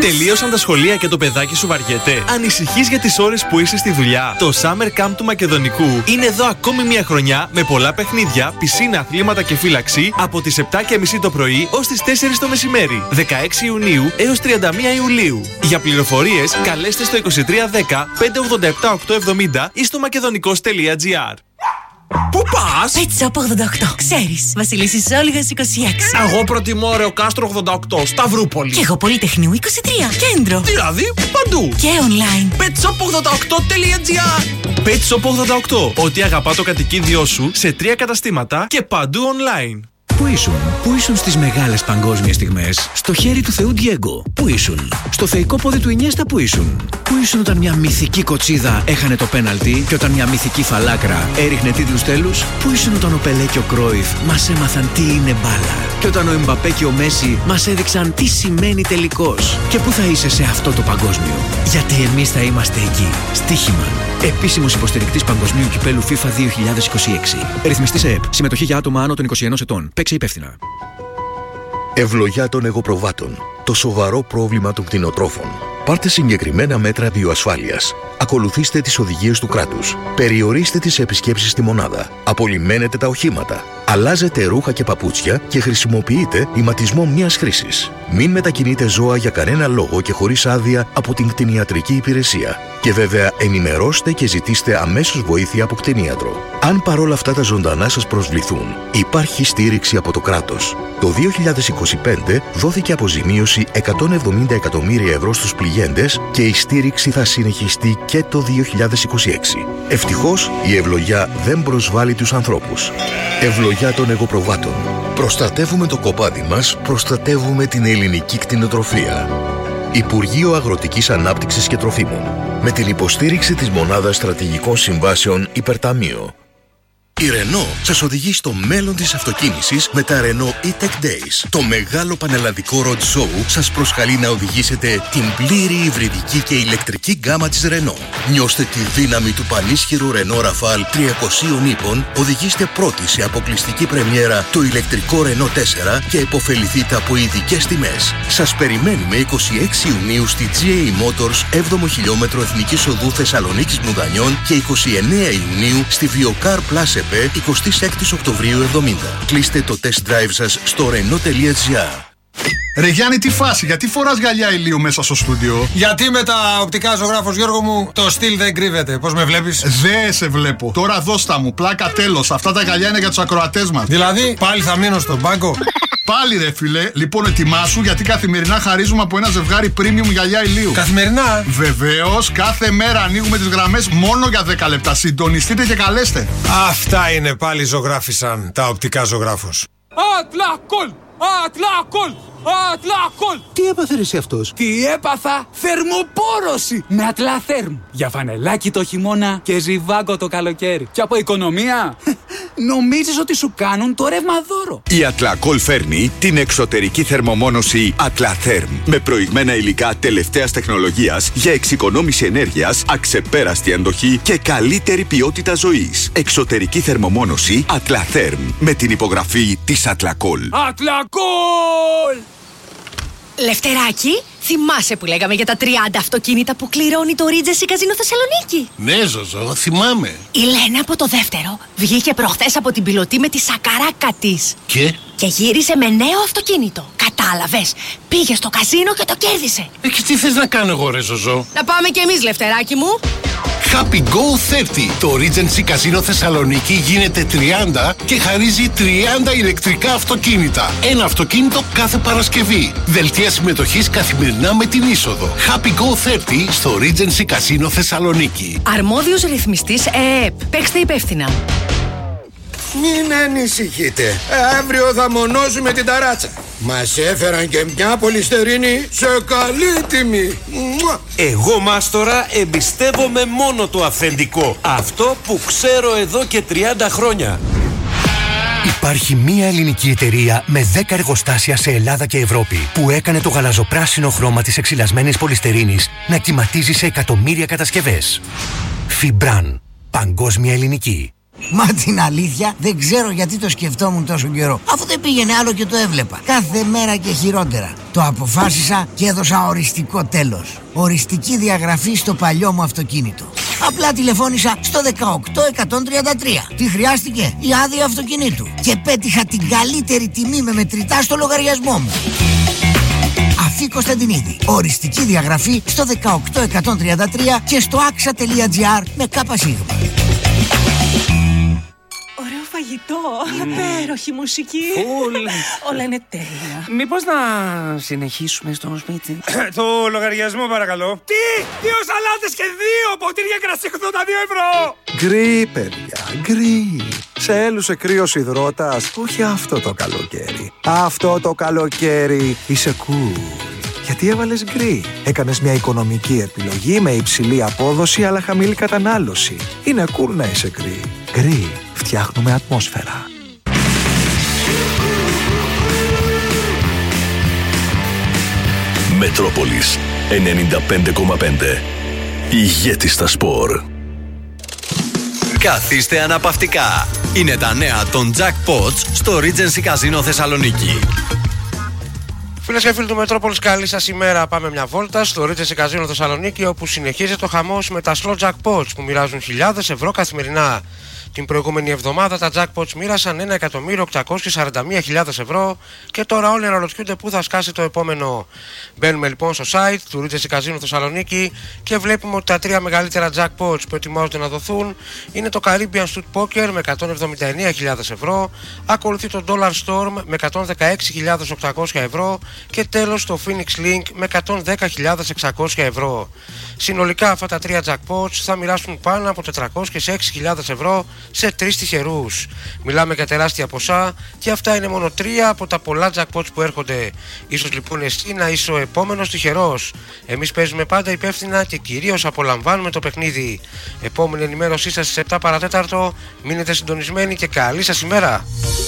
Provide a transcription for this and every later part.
Τελείωσαν τα σχολεία και το παιδάκι σου βαριέται? Ανησυχείς για τις ώρες που είσαι στη δουλειά? Το Summer Camp του Μακεδονικού είναι εδώ ακόμη μια χρονιά με πολλά παιχνίδια, πισίνα, αθλήματα και φύλαξη από τις 7:30 το πρωί ως τις 4 το μεσημέρι. 16 Ιουνίου έως 31 Ιουλίου. Για πληροφορίες καλέστε στο 2310 587 870 ή στο μακεδονικός.gr. Πού πας? Pet Shop 88. Ξέρεις, Βασιλίσσης Όλγας 26. Εγώ προτιμώ Ρεοκάστρο 88, Σταυρούπολη. Και εγώ Πολυτεχνείου 23, κέντρο. Δηλαδή παντού. Και online. petshop88.gr. Pet Shop 88. Ό,τι αγαπά το κατοικίδιό σου σε 3 καταστήματα και παντού online. Πού ήσουν στις μεγάλες παγκόσμιες στιγμές? Στο χέρι του Θεού Ντιέγκο. Πού ήσουν? Στο θεϊκό πόδι του Ινιέστα. Πού ήσουν όταν μια μυθική κοτσίδα έχανε το πέναλτι και όταν μια μυθική φαλάκρα έριχνε τίτλους τέλους? Πού ήσουν όταν ο Πελέ και ο Κρόιφ μας έμαθαν τι είναι μπάλα? Και όταν ο Εμπαπέ και ο Μέση μας έδειξαν τι σημαίνει τελικός? Και πού θα είσαι σε αυτό το παγκόσμιο? Γιατί εμείς θα είμαστε εκεί. Στοίχημα. Επίσημος υποστηρικτής Παγκοσμίου Κυπέλου FIFA 2026. Ρυθμιστής ΕΕΠ. Συμμετοχή για άτομα άνω των 21 ετών. Παίξε υπεύθυνα. Ευλογιά των εγωπροβάτων. Το σοβαρό πρόβλημα των κτηνοτρόφων. Πάρτε συγκεκριμένα μέτρα βιοασφάλειας. Ακολουθήστε τις οδηγίες του κράτους. Περιορίστε τις επισκέψεις στη μονάδα. Απολυμμένετε τα οχήματα. Αλλάζετε ρούχα και παπούτσια και χρησιμοποιείτε ηματισμό μιας χρήσης. Μην μετακινείτε ζώα για κανένα λόγο και χωρίς άδεια από την κτηνιατρική υπηρεσία. Και βέβαια ενημερώστε και ζητήστε αμέσως βοήθεια από κτηνίατρο. Αν παρόλα αυτά τα ζωντανά σας προσβληθούν, υπάρχει στήριξη από το κράτος. Το 2025 δόθηκε αποζημίωση 170 εκατομμύρια ευρώ στους πληγέντες και η στήριξη θα συνεχιστεί και το 2026. Ευτυχώς η ευλογιά δεν προσβάλλει τους ανθρώπους. Ευλογιά των εγωπροβάτων. Προστατεύουμε το κοπάδι μας, προστατεύουμε την ελληνική κτηνοτροφία. Υπουργείο Αγροτικής Ανάπτυξης και Τροφίμων. Με την υποστήριξη της Μονάδας Στρατηγικών Συμβάσεων Υπερταμείο. Η Renault σας οδηγεί στο μέλλον της αυτοκίνησης με τα Renault E-Tech Days. Το μεγάλο πανελλαδικό road show σας προσκαλεί να οδηγήσετε την πλήρη υβριδική και ηλεκτρική γκάμα της Renault. Νιώστε τη δύναμη του πανίσχυρου Renault Rafale 300 ύπων, οδηγήστε πρώτοι σε αποκλειστική πρεμιέρα το ηλεκτρικό Renault 4 και επωφεληθείτε από ειδικές τιμές. Σας περιμένουμε 26 Ιουνίου στη GA Motors 7ο χιλιόμετρο Εθνικής Οδού Θεσσαλονίκης Μουδανιών και 29 Ιουνίου στη Viokar Plus 26 Οκτωβρίου 70. Κλείστε το test drive σας στο renault.gr. Ρε Γιάννη, τι φάση, γιατί φοράς γυαλιά ηλίου μέσα στο στούντιο? Γιατί με τα οπτικά ζωγράφος, Γιώργο μου, το στυλ δεν κρύβεται. Πώς με βλέπεις? Δε σε βλέπω. Τώρα δώστα μου, πλάκα τέλος. Αυτά τα γυαλιά είναι για τους ακροατές μας. Δηλαδή, πάλι θα μείνω στον πάγκο? Πάλι ρε φίλε, λοιπόν ετοιμάσου γιατί καθημερινά χαρίζουμε από ένα ζευγάρι premium γυαλιά ηλίου. Καθημερινά? Βεβαίως, κάθε μέρα ανοίγουμε τις γραμμές μόνο για 10 λεπτά. Συντονιστείτε και καλέστε. Αυτά είναι πάλι ζωγράφισαν τα οπτικά ζωγράφος. Ατλακόλ! Ατλακόλ! Ατλακόλ! Τι έπαθε εσύ αυτός? Τι έπαθα? Θερμοπόρωση με Ατλαθέρμ. Για φανελάκι το χειμώνα και ζιβάγκο το καλοκαίρι. Και από οικονομία νομίζεις ότι σου κάνουν το ρεύμα δώρο. Η Ατλακόλ φέρνει την εξωτερική θερμομόνωση Ατλαθέρμ με προηγμένα υλικά τελευταίας τεχνολογίας για εξοικονόμηση ενέργειας, αξεπέραστη αντοχή και καλύτερη ποιότητα ζωής. Εξωτερική θερμομόνωση Ατλαθέρμ με την υπογραφή της Ατλακόλ. Ατλακόλ! Λευτεράκι, θυμάσαι που λέγαμε για τα 30 αυτοκίνητα που κληρώνει το Regency Casino Θεσσαλονίκη? Ναι, Ζωζό, θυμάμαι. Η Λένα από το δεύτερο βγήκε προχθές από την πιλωτή με τη σακαράκα της. Και γύρισε με νέο αυτοκίνητο. Κατάλαβες, πήγε στο καζίνο και το κέρδισε. Και τι θες να κάνω εγώ ρε Ζωζό? Να πάμε κι εμείς, Λευτεράκι μου. Happy Go 30. Το Regency Casino Θεσσαλονίκη γίνεται 30 και χαρίζει 30 ηλεκτρικά αυτοκίνητα. Ένα αυτοκίνητο κάθε Παρασκευή. Δελτία συμμετοχής καθημερινά με την είσοδο. Happy Go 30 στο Regency Casino Θεσσαλονίκη. Αρμόδιος ρυθμιστής ΕΕΠ. Παίξτε υπεύθυνα. Μην ανησυχείτε. Αύριο θα μονώσουμε την ταράτσα. Μας έφεραν και μια πολυστερίνη σε καλή τιμή. Εγώ, Μάστορα, εμπιστεύομαι μόνο το αυθεντικό. Αυτό που ξέρω εδώ και 30 χρόνια. Υπάρχει μία ελληνική εταιρεία με 10 εργοστάσια σε Ελλάδα και Ευρώπη που έκανε το γαλαζοπράσινο χρώμα της εξυλασμένης πολυστερίνης να κυματίζει σε εκατομμύρια κατασκευές. Φιμπράν. Παγκόσμια ελληνική. Μα την αλήθεια δεν ξέρω γιατί το σκεφτόμουν τόσο καιρό. Αφού δεν πήγαινε άλλο και το έβλεπα. Κάθε μέρα και χειρότερα. Το αποφάσισα και έδωσα οριστικό τέλος. Οριστική διαγραφή στο παλιό μου αυτοκίνητο. Απλά τηλεφώνησα στο 18133. Τι χρειάστηκε? Η άδεια αυτοκινήτου. Και πέτυχα την καλύτερη τιμή με μετρητά στο λογαριασμό μου. Αφή Κωνσταντινίδη. Οριστική διαγραφή στο 18133 και στο axa.gr με ΚΣ. Ωραίο φαγητό, υπέροχη μουσική. Όλα είναι τέλεια. Μήπως να συνεχίσουμε στο σπίτι? Το λογαριασμό παρακαλώ. Τι! 2 σαλάτες και 2 ποτήρια κρασί 82 ευρώ! Γκρι, παιδιά, γκρι. Σε έλουσε κρύος υδρότας, όχι αυτό το καλοκαίρι. Αυτό το καλοκαίρι είσαι cool. Γιατί έβαλες γκρι. Έκανες μια οικονομική επιλογή με υψηλή απόδοση αλλά χαμηλή κατανάλωση. Είναι cool να είσαι γκρι. Γκρι. Φτιάχνουμε ατμόσφαιρα. Μετρόπολης 95,5. Ηγέτης στα σπορ. Καθίστε αναπαυτικά. Είναι τα νέα των Jackpots στο Regency Casino Θεσσαλονίκη. Φίλες και φίλοι του Μετρόπολης, καλή σας ημέρα. Πάμε μια βόλτα στο Regency Casino Θεσσαλονίκη, όπου συνεχίζεται ο χαμός με τα slow jackpots που μοιράζουν χιλιάδες ευρώ καθημερινά. Την προηγούμενη εβδομάδα τα jackpots μοίρασαν 1.841.000 ευρώ και τώρα όλοι αναρωτιούνται πού θα σκάσει το επόμενο. Μπαίνουμε λοιπόν στο site του Regency Casino Θεσσαλονίκη και βλέπουμε ότι τα 3 μεγαλύτερα jackpots που ετοιμάζονται να δοθούν είναι το Caribbean Stud Poker με 179.000 ευρώ, ακολουθεί το Dollar Storm με 116.800 ευρώ και τέλος το Phoenix Link με 110.600 ευρώ. Συνολικά αυτά τα 3 jackpots θα μοιράσουν πάνω από 406.000 ευρώ σε 3 τυχερούς. Μιλάμε για τεράστια ποσά και αυτά είναι μόνο 3 από τα πολλά jackpots που έρχονται. Ίσως λοιπόν εσύ να είσαι ο επόμενος τυχερός. Εμείς παίζουμε πάντα υπεύθυνα και κυρίως απολαμβάνουμε το παιχνίδι. Επόμενη ενημέρωσή σας στις 7 παρατέταρτο. Μείνετε συντονισμένοι και καλή σας ημέρα.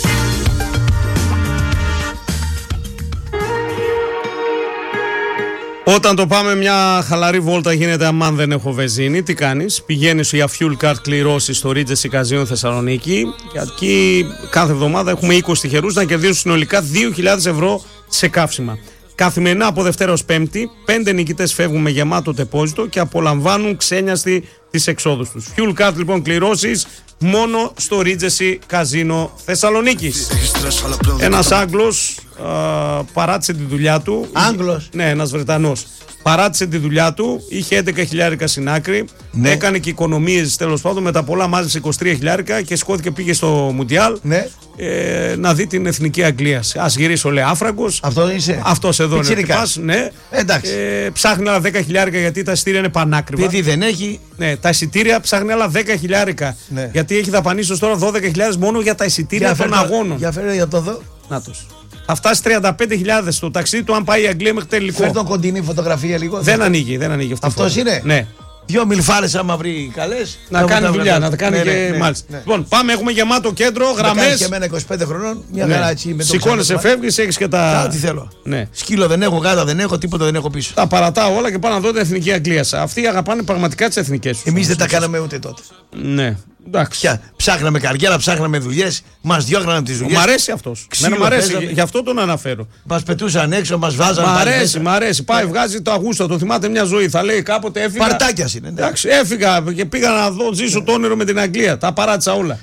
Όταν το πάμε μια χαλαρή βόλτα γίνεται αμάν δεν έχω βενζίνη. Τι κάνεις? Πηγαίνεις για fuel card κληρώσεις στο Regency Casino Θεσσαλονίκη. Και εκεί κάθε εβδομάδα έχουμε 20 τυχερούς να κερδίσουν συνολικά 2.000 ευρώ σε καύσιμα. Καθημερινά από Δευτέρα ως Πέμπτη, 5 νικητές φεύγουν με γεμάτο τεπόζιτο και απολαμβάνουν ξένιαστη τις εξόδους τους. Fuel card λοιπόν κληρώσεις μόνο στο Regency Casino Θεσσαλονίκης. Ένας Άγγλος παράτησε τη δουλειά του. Άγγλος? Ναι, ένας Βρετανός. Παράτησε τη δουλειά του, είχε 11.000 στην άκρη, ναι. Έκανε και οικονομίες τέλος πάντων, με τα πολλά μάζεψε 23.000 και σηκώθηκε, πήγε στο Μουντιάλ, ναι. Να δει την εθνική Αγγλία. Ας γυρίσω, λέει, άφραγκος. Αυτό είσαι? Αυτός εδώ είναι. Τυπάς, ναι. Εντάξει. Ψάχνει άλλα 10.000 γιατί τα εισιτήρια είναι πανάκριβα. Γιατί δεν έχει. Ναι, τα εισιτήρια ψάχνει άλλα 10.000. Ναι. Γιατί έχει δαπανίσει ως τώρα 12.000 μόνο για τα εισιτήρια των αγώνων. Για φέρε για το δω. Νάτος. Θα φτάσει 35.000 το ταξίδι του αν πάει η Αγγλία μέχρι τελικό. Φέρ τον κοντινή φωτογραφία λίγο. Δεν ανοίγει. Αυτός είναι. Ναι. 2 μιλφάρες άμα βρει καλές. Να κάνει δουλειά, να τα κάνει και μάλιστα. Λοιπόν, πάμε, έχουμε γεμάτο κέντρο, γραμμές. Και εμένα 25 χρονών, μια χαρά έτσι. Σηκώνεσαι, φεύγεις, έχεις και τα. Τι θέλω. Ναι. Σκύλο δεν έχω, γάτα δεν έχω, τίποτα δεν έχω πίσω. Τα παρατάω όλα και πάω να δω την εθνική Αγγλία. Αυτοί αγαπάνε πραγματικά τις εθνικές τους. Εμείς δεν τα κάναμε ούτε τότε. Ναι. Εντάξει. Ψάχναμε καριέρα, ψάχναμε δουλειές, μας διώχνανε από τις δουλειές. Μ' αρέσει αυτός. Μ' αρέσει, γι' αυτό τον αναφέρω. Μας πετούσαν έξω, μας βάζανε. Μ' αρέσει. Πάει, βγάζει το Αγούστο, το θυμάται μια ζωή. Θα λέει κάποτε έφυγα. Παρτάκιας είναι. Εντάξει, έφυγα και πήγα να δω, ζήσω το όνειρο με την Αγγλία. Τα παράτησα όλα.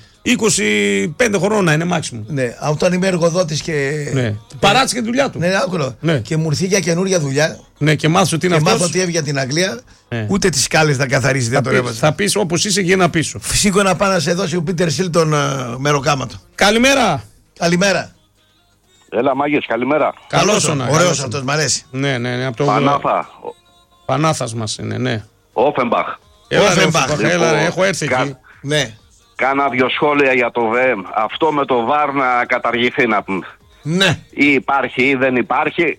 25 χρόνια είναι μάξιμου. Ναι, όταν είμαι εργοδότης και. Ναι. Παράτησε και τη δουλειά του. Ναι, άκουλο. Ναι. Και μου ήρθε για καινούρια δουλειά. Ναι, και μάθω ότι είναι αυτό. Και μάθω ότι έβγαινε την Αγγλία. Ναι. Ούτε τις σκάλες θα καθαρίσει, δεν το έβαζε. Θα πεις όπως είσαι γίνα πίσω. Φυσικό να πάει να σε δώσει ο Πίτερ Σιλ τον μεροκάματο. Καλημέρα. Καλημέρα. Έλα, Μάγες, καλημέρα. Καλώς όνα. Ωραίος αυτός, μ' αρέσει. Ναι, από το Πανάθα. Πανάθας μας είναι, ναι. Όφεμπαχ. Έλα, έχω έρθει εκεί. Ναι. Κάνα 2 σχόλια για το ΒΕΜ. Αυτό με το ΒΑΡ να καταργηθεί, να πούμε. Ναι. Ή υπάρχει ή δεν υπάρχει.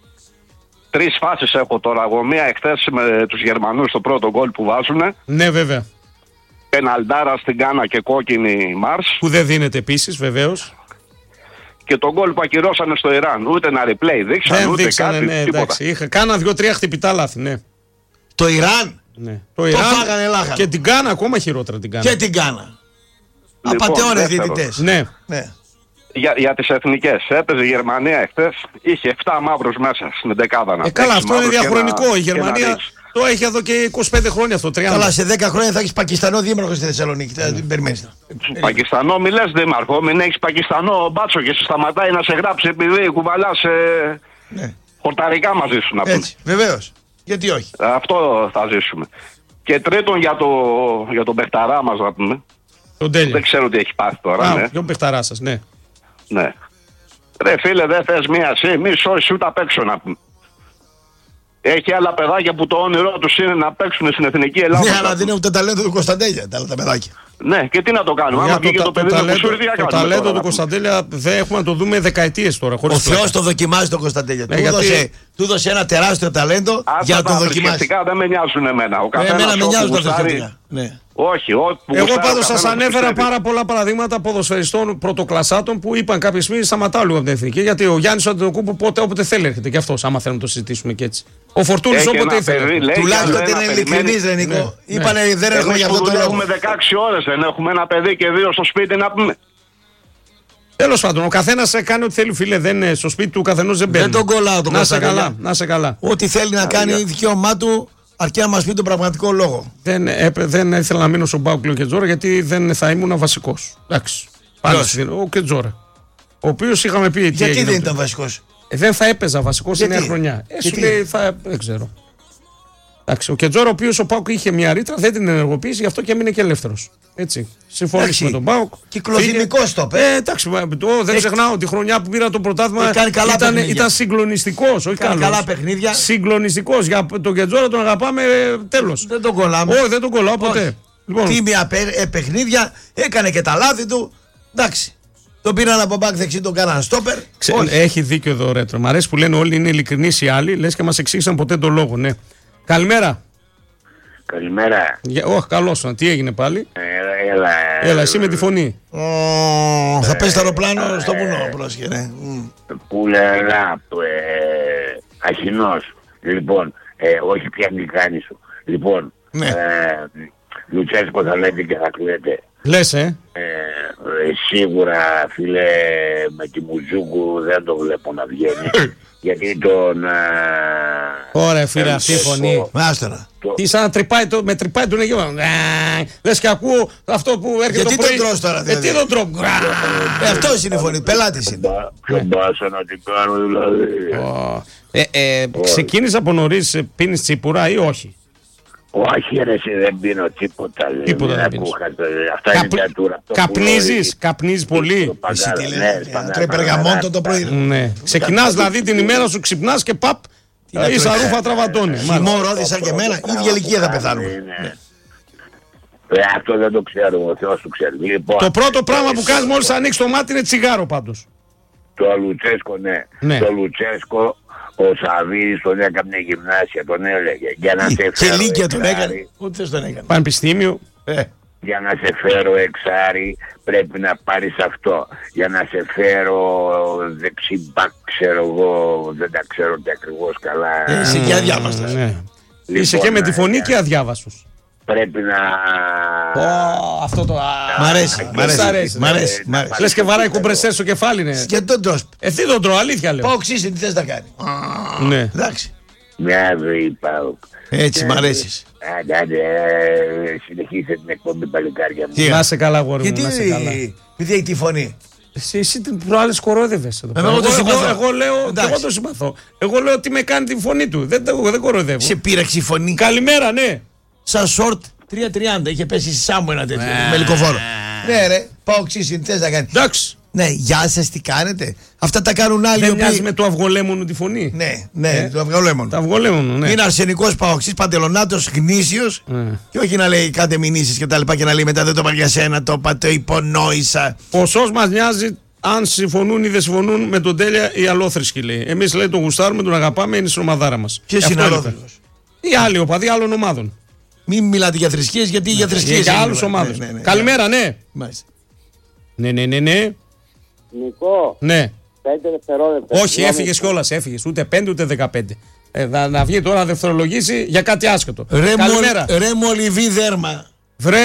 3 φάσεις έχω τώρα εγώ. Μία εχθές με τους Γερμανούς στο πρώτο γκολ που βάζουνε. Ναι, βέβαια. Πεναλντάρα στην Κάνα και κόκκινη Μάρς. Που δεν δίνεται επίσης, βεβαίως. Και τον γκολ που ακυρώσανε στο Ιράν. Ούτε ένα replay δείξανε, δεν ούτε δείξανε, κάτι, ναι, εντάξει. Κάνα 2-3 χτυπητά λάθη, ναι. Το Ιράν. Ναι. Το Ιράν φάγανε λάχανο. Και την Κάνα ακόμα χειρότερα την Κάνα. Και την Κάνα. Απατεώνες διαιτητές. Ναι. Για τις εθνικές. Έπαιζε η Γερμανία εχθές. Είχε 7 μαύρους μέσα στην δεκάδα. Καλά, αυτό είναι διαχρονικό. Η Γερμανία το έχει εδώ και 25 χρόνια αυτό. 30. Καλά, σε 10 χρόνια θα έχεις Πακιστανό δήμαρχο στη Θεσσαλονίκη. Θα την περιμένεις. Πακιστανό, μη λες δήμαρχο. Μην έχεις Πακιστανό μπάτσο και σε σταματάει να σε γράψει επειδή κουβαλάς χορταρικά μαζί σου να πούμε. Έτσι, βεβαίως. Γιατί όχι. Αυτό θα ζήσουμε. Και τρίτον για τον παιχταρά μας να πούμε. Δεν ξέρω τι έχει πάθει τώρα. Ναι. Ποιον παιχταρά σας, ναι. Ναι. Ρε φίλε, δεν θες μία εσύ, μη σώσεις ούτε απ' έξω να πούμε. Έχει άλλα παιδάκια που το όνειρό τους είναι να παίξουν στην Εθνική Ελλάδα. Ναι, αλλά δεν είναι ούτε ταλέντο του Κωνσταντέλια τα άλλα τα παιδάκια. Ναι, και τι να το κάνουμε. Άμα βγήκε το παιδί του Κουσούρδια, το ταλέντο του Κωνσταντέλια δεν έχουμε να το δούμε δεκαετίες τώρα. Ο Θεός το δοκιμάζει τον Κωνσταντέλια. Του έδωσε ένα τεράστιο ταλέντο για να το δοκιμάσει. Δεν με νοιάζουν εμένα. Εμένα με νοιάζουν τα θρησκευτικά. Όχι, εγώ πάντως σας ανέφερα πάρα πολλά παραδείγματα ποδοσφαιριστών πρωτοκλασσάτων που είπαν κάποια στιγμή σταματάω λίγο από την εθνική. Γιατί ο Γιάννης Αντετοκούμπο όποτε θέλει έρχεται και αυτός, άμα θέλουμε να το συζητήσουμε και έτσι. Ο Φορτούνης όποτε ήθελε. Τουλάχιστον είναι ειλικρινής, Νικό. Είπανε δεν έρχομαι για αυτό το λόγο. Έχουμε 16 ώρες, δεν έχουμε ένα παιδί και 2 στο σπίτι να πούμε. Τέλος πάντων, ο καθένας κάνει ό,τι θέλει, φίλε. Δεν, στο σπίτι του καθενός δεν μπαίνει. Δεν τον κολλάω τον Κωνσταντέλια. Να σε καλά. Ό,τι θέλει να κάνει δικαίωμά του. Αρκεί να μας πει τον πραγματικό λόγο. Δεν ήθελα να μείνω στον ΠΑΟΚ και Κετζόρα γιατί δεν θα ήμουν βασικός. Εντάξει. Ο Κετζόρα. Ο οποίος είχαμε πει. Γιατί δεν ήταν βασικός. Δεν θα έπαιζα βασικός σε 9 χρονιά. Σου λέει δεν ξέρω. Εντάξει, ο Κετζόρα, ο οποίος ο ΠΑΟΚ είχε μια ρήτρα, δεν την ενεργοποίησε, γι' αυτό και έμεινε και ελεύθερος. Έτσι. Συμφώνησε με τον ΠΑΟΚ. Κυκλοθυμικός το είπε. Εντάξει, δεν ξεχνάω τη χρονιά που πήρα το πρωτάθλημα. Ήταν συγκλονιστικός. Όχι καλά παιχνίδια. Συγκλονιστικός. Για τον Κετζόρα τον αγαπάμε, τέλος. Δεν τον κολλάμε. Όχι, δεν τον κολλάω ποτέ. Τίμια παιχνίδια, έκανε και τα λάθη του. Εντάξει. Τον πήραν από μπακ δεξί, τον κάναν στόπερ. Έχει δίκιο εδώ ο Ρέτρο. Μ' αρέσει που λένε όλοι είναι ειλικρινείς οι άλλοι, λες και μας εξήγησαν ποτέ τον λόγο. Ναι. Καλημέρα. Καλημέρα. Όχι, καλώς. Τι έγινε πάλι. Έλα, εσύ με τη φωνή. Θα πέσει το αεροπλάνο στο βουνό, πρόσχε, ναι. Πουλερά, Αχινός. Λοιπόν, όχι πια γλυκάνη σου. Λοιπόν, Λουτσέσκο θα λέτε και θα κλαίτε. Λες, σίγουρα, φίλε, με τη Μουζούκου δεν το βλέπω να βγαίνει. Γιατί τον... Ωραία, φίλε, αυτή η φωνή. Μάστορα. Τι σαν να τρυπάει τον Αιγαίο. Λες και ακούω αυτό που έρχεται το πρωί. Γιατί τον τρως τώρα, δηλαδή. Τι τον τρώω. Αυτός είναι η φωνή, πελάτης είναι. Ποιο μπάσα να την κάνω δηλαδή. Ξεκίνησε από νωρίς, πίνεις τσίπουρα ή όχι? Όχι ρε, δεν πίνω τίποτα. Τίποτα δεν πίνεις. Αυτά είναι διατούρα. Καπνίζεις πολύ. Εσύ τι λέει, τρώει περγαμόντο το πρωί. Ναι. Ξεκινάς δηλαδή την ημέρα σου, ξυπνάς και παπ, ίσα ρούφα τραβατώνει. Χυμό ρόδι σαν και εμένα, ίδια ηλικία θα πεθάνουμε. Αυτό δεν το ξέρω, ο Θεός του ξέρει. Το πρώτο πράγμα που κάνεις μόλις ανοίξεις το μάτι είναι τσιγάρο πάντως. Το Λουτσέσκο, ναι. Το Λουτσέσκο, ο Σαββίδης τον έκανε γυμνάσια, τον έλεγε. Για να σε φέρω. Και Λύκεια τον έκανε. Ούτε τον έκανε. Πανεπιστήμιο. Για να σε φέρω εξάρι πρέπει να πάρεις αυτό. Για να σε φέρω δεξιμπάκ, ξέρω εγώ, δεν τα ξέρω και ακριβώς καλά. Είσαι και αδιάβαστος. Είσαι και με τη φωνή και αδιάβαστος. Πρέπει να... Αυτό το... Μ' αρέσει. Λες και βαράει κουμπρεσέρ στο κεφάλι, ναι. Και τον τρως. Εσύ τον τρώω, αλήθεια λέω. Πάω ξύσει, τι θες να κάνει. Ναι. Εντάξει. Μια ζωή πάω. Έτσι, μ' αρέσεις. Συνεχίστε την εκπομπή, παλικάρια μου. Να σε καλά, αγόρι μου, να σε καλά. Γιατί έχει τη φωνή. Εσύ την προάλλες κοροϊδεύες εδώ. Εγώ το συμπαθώ. Εγώ λέω τι με κάνει τη φωνή του. Δεν κοροϊδεύω. Σε πείραξε η φωνή. Καλημέρα, ναι. Σαν σορτ 3.30 είχε πέσει στη Σάμμο ένα τέτοιο με λυκοφόρο. Ναι, ρε, πάω ξύσιν, τι θες να κάνει. Εντάξει. Ναι, γεια σας, τι κάνετε. Αυτά τα κάνουν άλλοι. Δεν μοιάζει με το αυγολέμονο τη φωνή. Ναι, το αυγολέμονο. Το αυγολέμονο, ναι. Είναι αρσενικός παοξής, παντελονάτος, γνήσιος. Και όχι να λέει κάντε μηνύσεις και τα λοιπά και να λέει μετά δεν το είπα για σένα, το είπα, το υπονόησα. Ποσός μας νοιάζει αν συμφωνούν ή δεν συμφωνούν με τον Τέλεια οι αλόθρησκοι, λέει. Εμείς λέει τον γουστάρουμε, τον αγαπάμε, είναι στην ομαδάρα μας. Ποιος είναι αλόθρησκος? Οι άλλοι οπαδοί άλλων ομάδων. Μην μιλάτε για θρησκείες, γιατί για θρησκείες. Για άλλους ομάδες. Καλημέρα, ναι. Ναι. Νικό. Ναι. 5 δευτερόλεπτα. Όχι, έφυγες κιόλας, έφυγες. Ούτε 5 ούτε 15. Να βγει τώρα να δευτερολογήσει για κάτι άσχετο. Καλημέρα. Ρε μολυβή δέρμα. Βρε.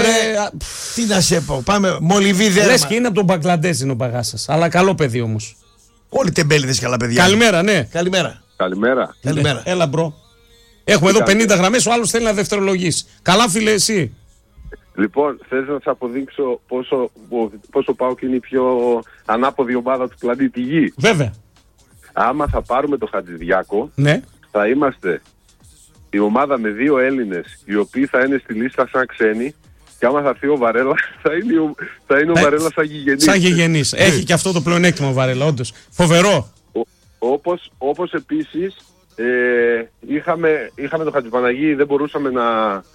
Τι να σε πω, πάμε Μολυβί δέρμα. Λες και είναι από τον Μπαγκλαντές είναι ο Παγάσας. Αλλά καλό παιδί όμως. Όλοι τεμπέληδες καλά παιδιά. Καλημέρα, ναι. Καλημέρα. Έλα μπρο. Έχουμε εδώ 50 γραμμές, ο άλλος θέλει να δευτερολογήσει. Καλά φίλε εσύ. Λοιπόν, θες να σας αποδείξω πόσο ΠΑΟΚ είναι η πιο ανάποδη ομάδα του πλανήτη Γη. Βέβαια. Άμα θα πάρουμε το Χατζηδιάκο, ναι, θα είμαστε η ομάδα με 2 Έλληνες, οι οποίοι θα είναι στη λίστα σαν ξένοι, και άμα θα έρθει ο Βαρέλα, θα είναι ο Βαρέλα σαν γηγενής. Σαν γηγενής. Έχει και αυτό το πλεονέκτημα ο Βαρέλα, όντως. Φοβερό. Όπως επίσης, είχαμε το Χατζηπαναγί, δεν μπορούσαμε να...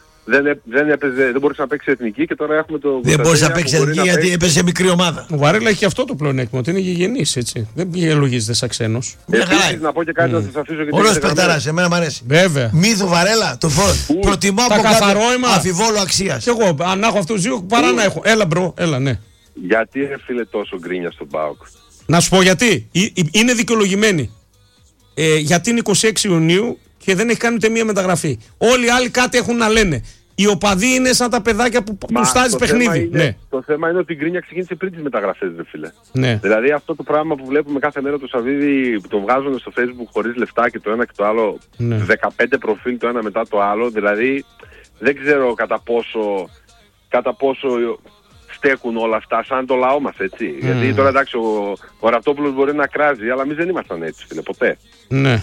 Δεν μπορούσε να παίξει εθνική και τώρα έχουμε το. Δεν μπορούσε να παίξει εθνική γιατί έπαιζε σε μικρή ομάδα. Ο Βαρέλα έχει και αυτό το πλεονέκτημα, ότι είναι γηγενής, έτσι. Δεν λογίζεται σαν ξένος. Επίσης, να πω και κάτι να σας αφήσω γιατί. Ωραίος παιχταράς, εμένα μου αρέσει. Βέβαια. Μύθο Βαρέλα, το προτιμώ από καθαρό αμφιβόλου αξίας. Και εγώ, αν έχω αυτούς τους δύο, παρά να έχω. Έλα, μπρο, έλα, ναι. Γιατί φίλε τόσο γκρίνια στον ΠΑΟΚ? Να σου πω γιατί. Είναι δικαιολογημένη. Γιατί είναι 26 Ιουνίου και δεν έχει κάνει ούτε μία μεταγραφή. Όλοι οι άλλοι κάτι έχουν να λένε. Οι οπαδοί είναι σαν τα παιδάκια που του στάζει παιχνίδι. Ναι. Το θέμα είναι ότι η γκρίνια ξεκίνησε πριν τις μεταγραφές, δε φίλε. Ναι. Δηλαδή αυτό το πράγμα που βλέπουμε κάθε μέρα το Σαββίδι που το βγάζουν στο Facebook χωρίς λεφτά και το ένα και το άλλο, 15 προφίλ το ένα μετά το άλλο, δηλαδή δεν ξέρω κατά πόσο στέκουν όλα αυτά σαν το λαό μας, έτσι. Γιατί τώρα εντάξει ο Ραπτόπουλος μπορεί να κράζει, αλλά εμείς δεν ήμασταν έτσι, φίλε, ποτέ. Ναι.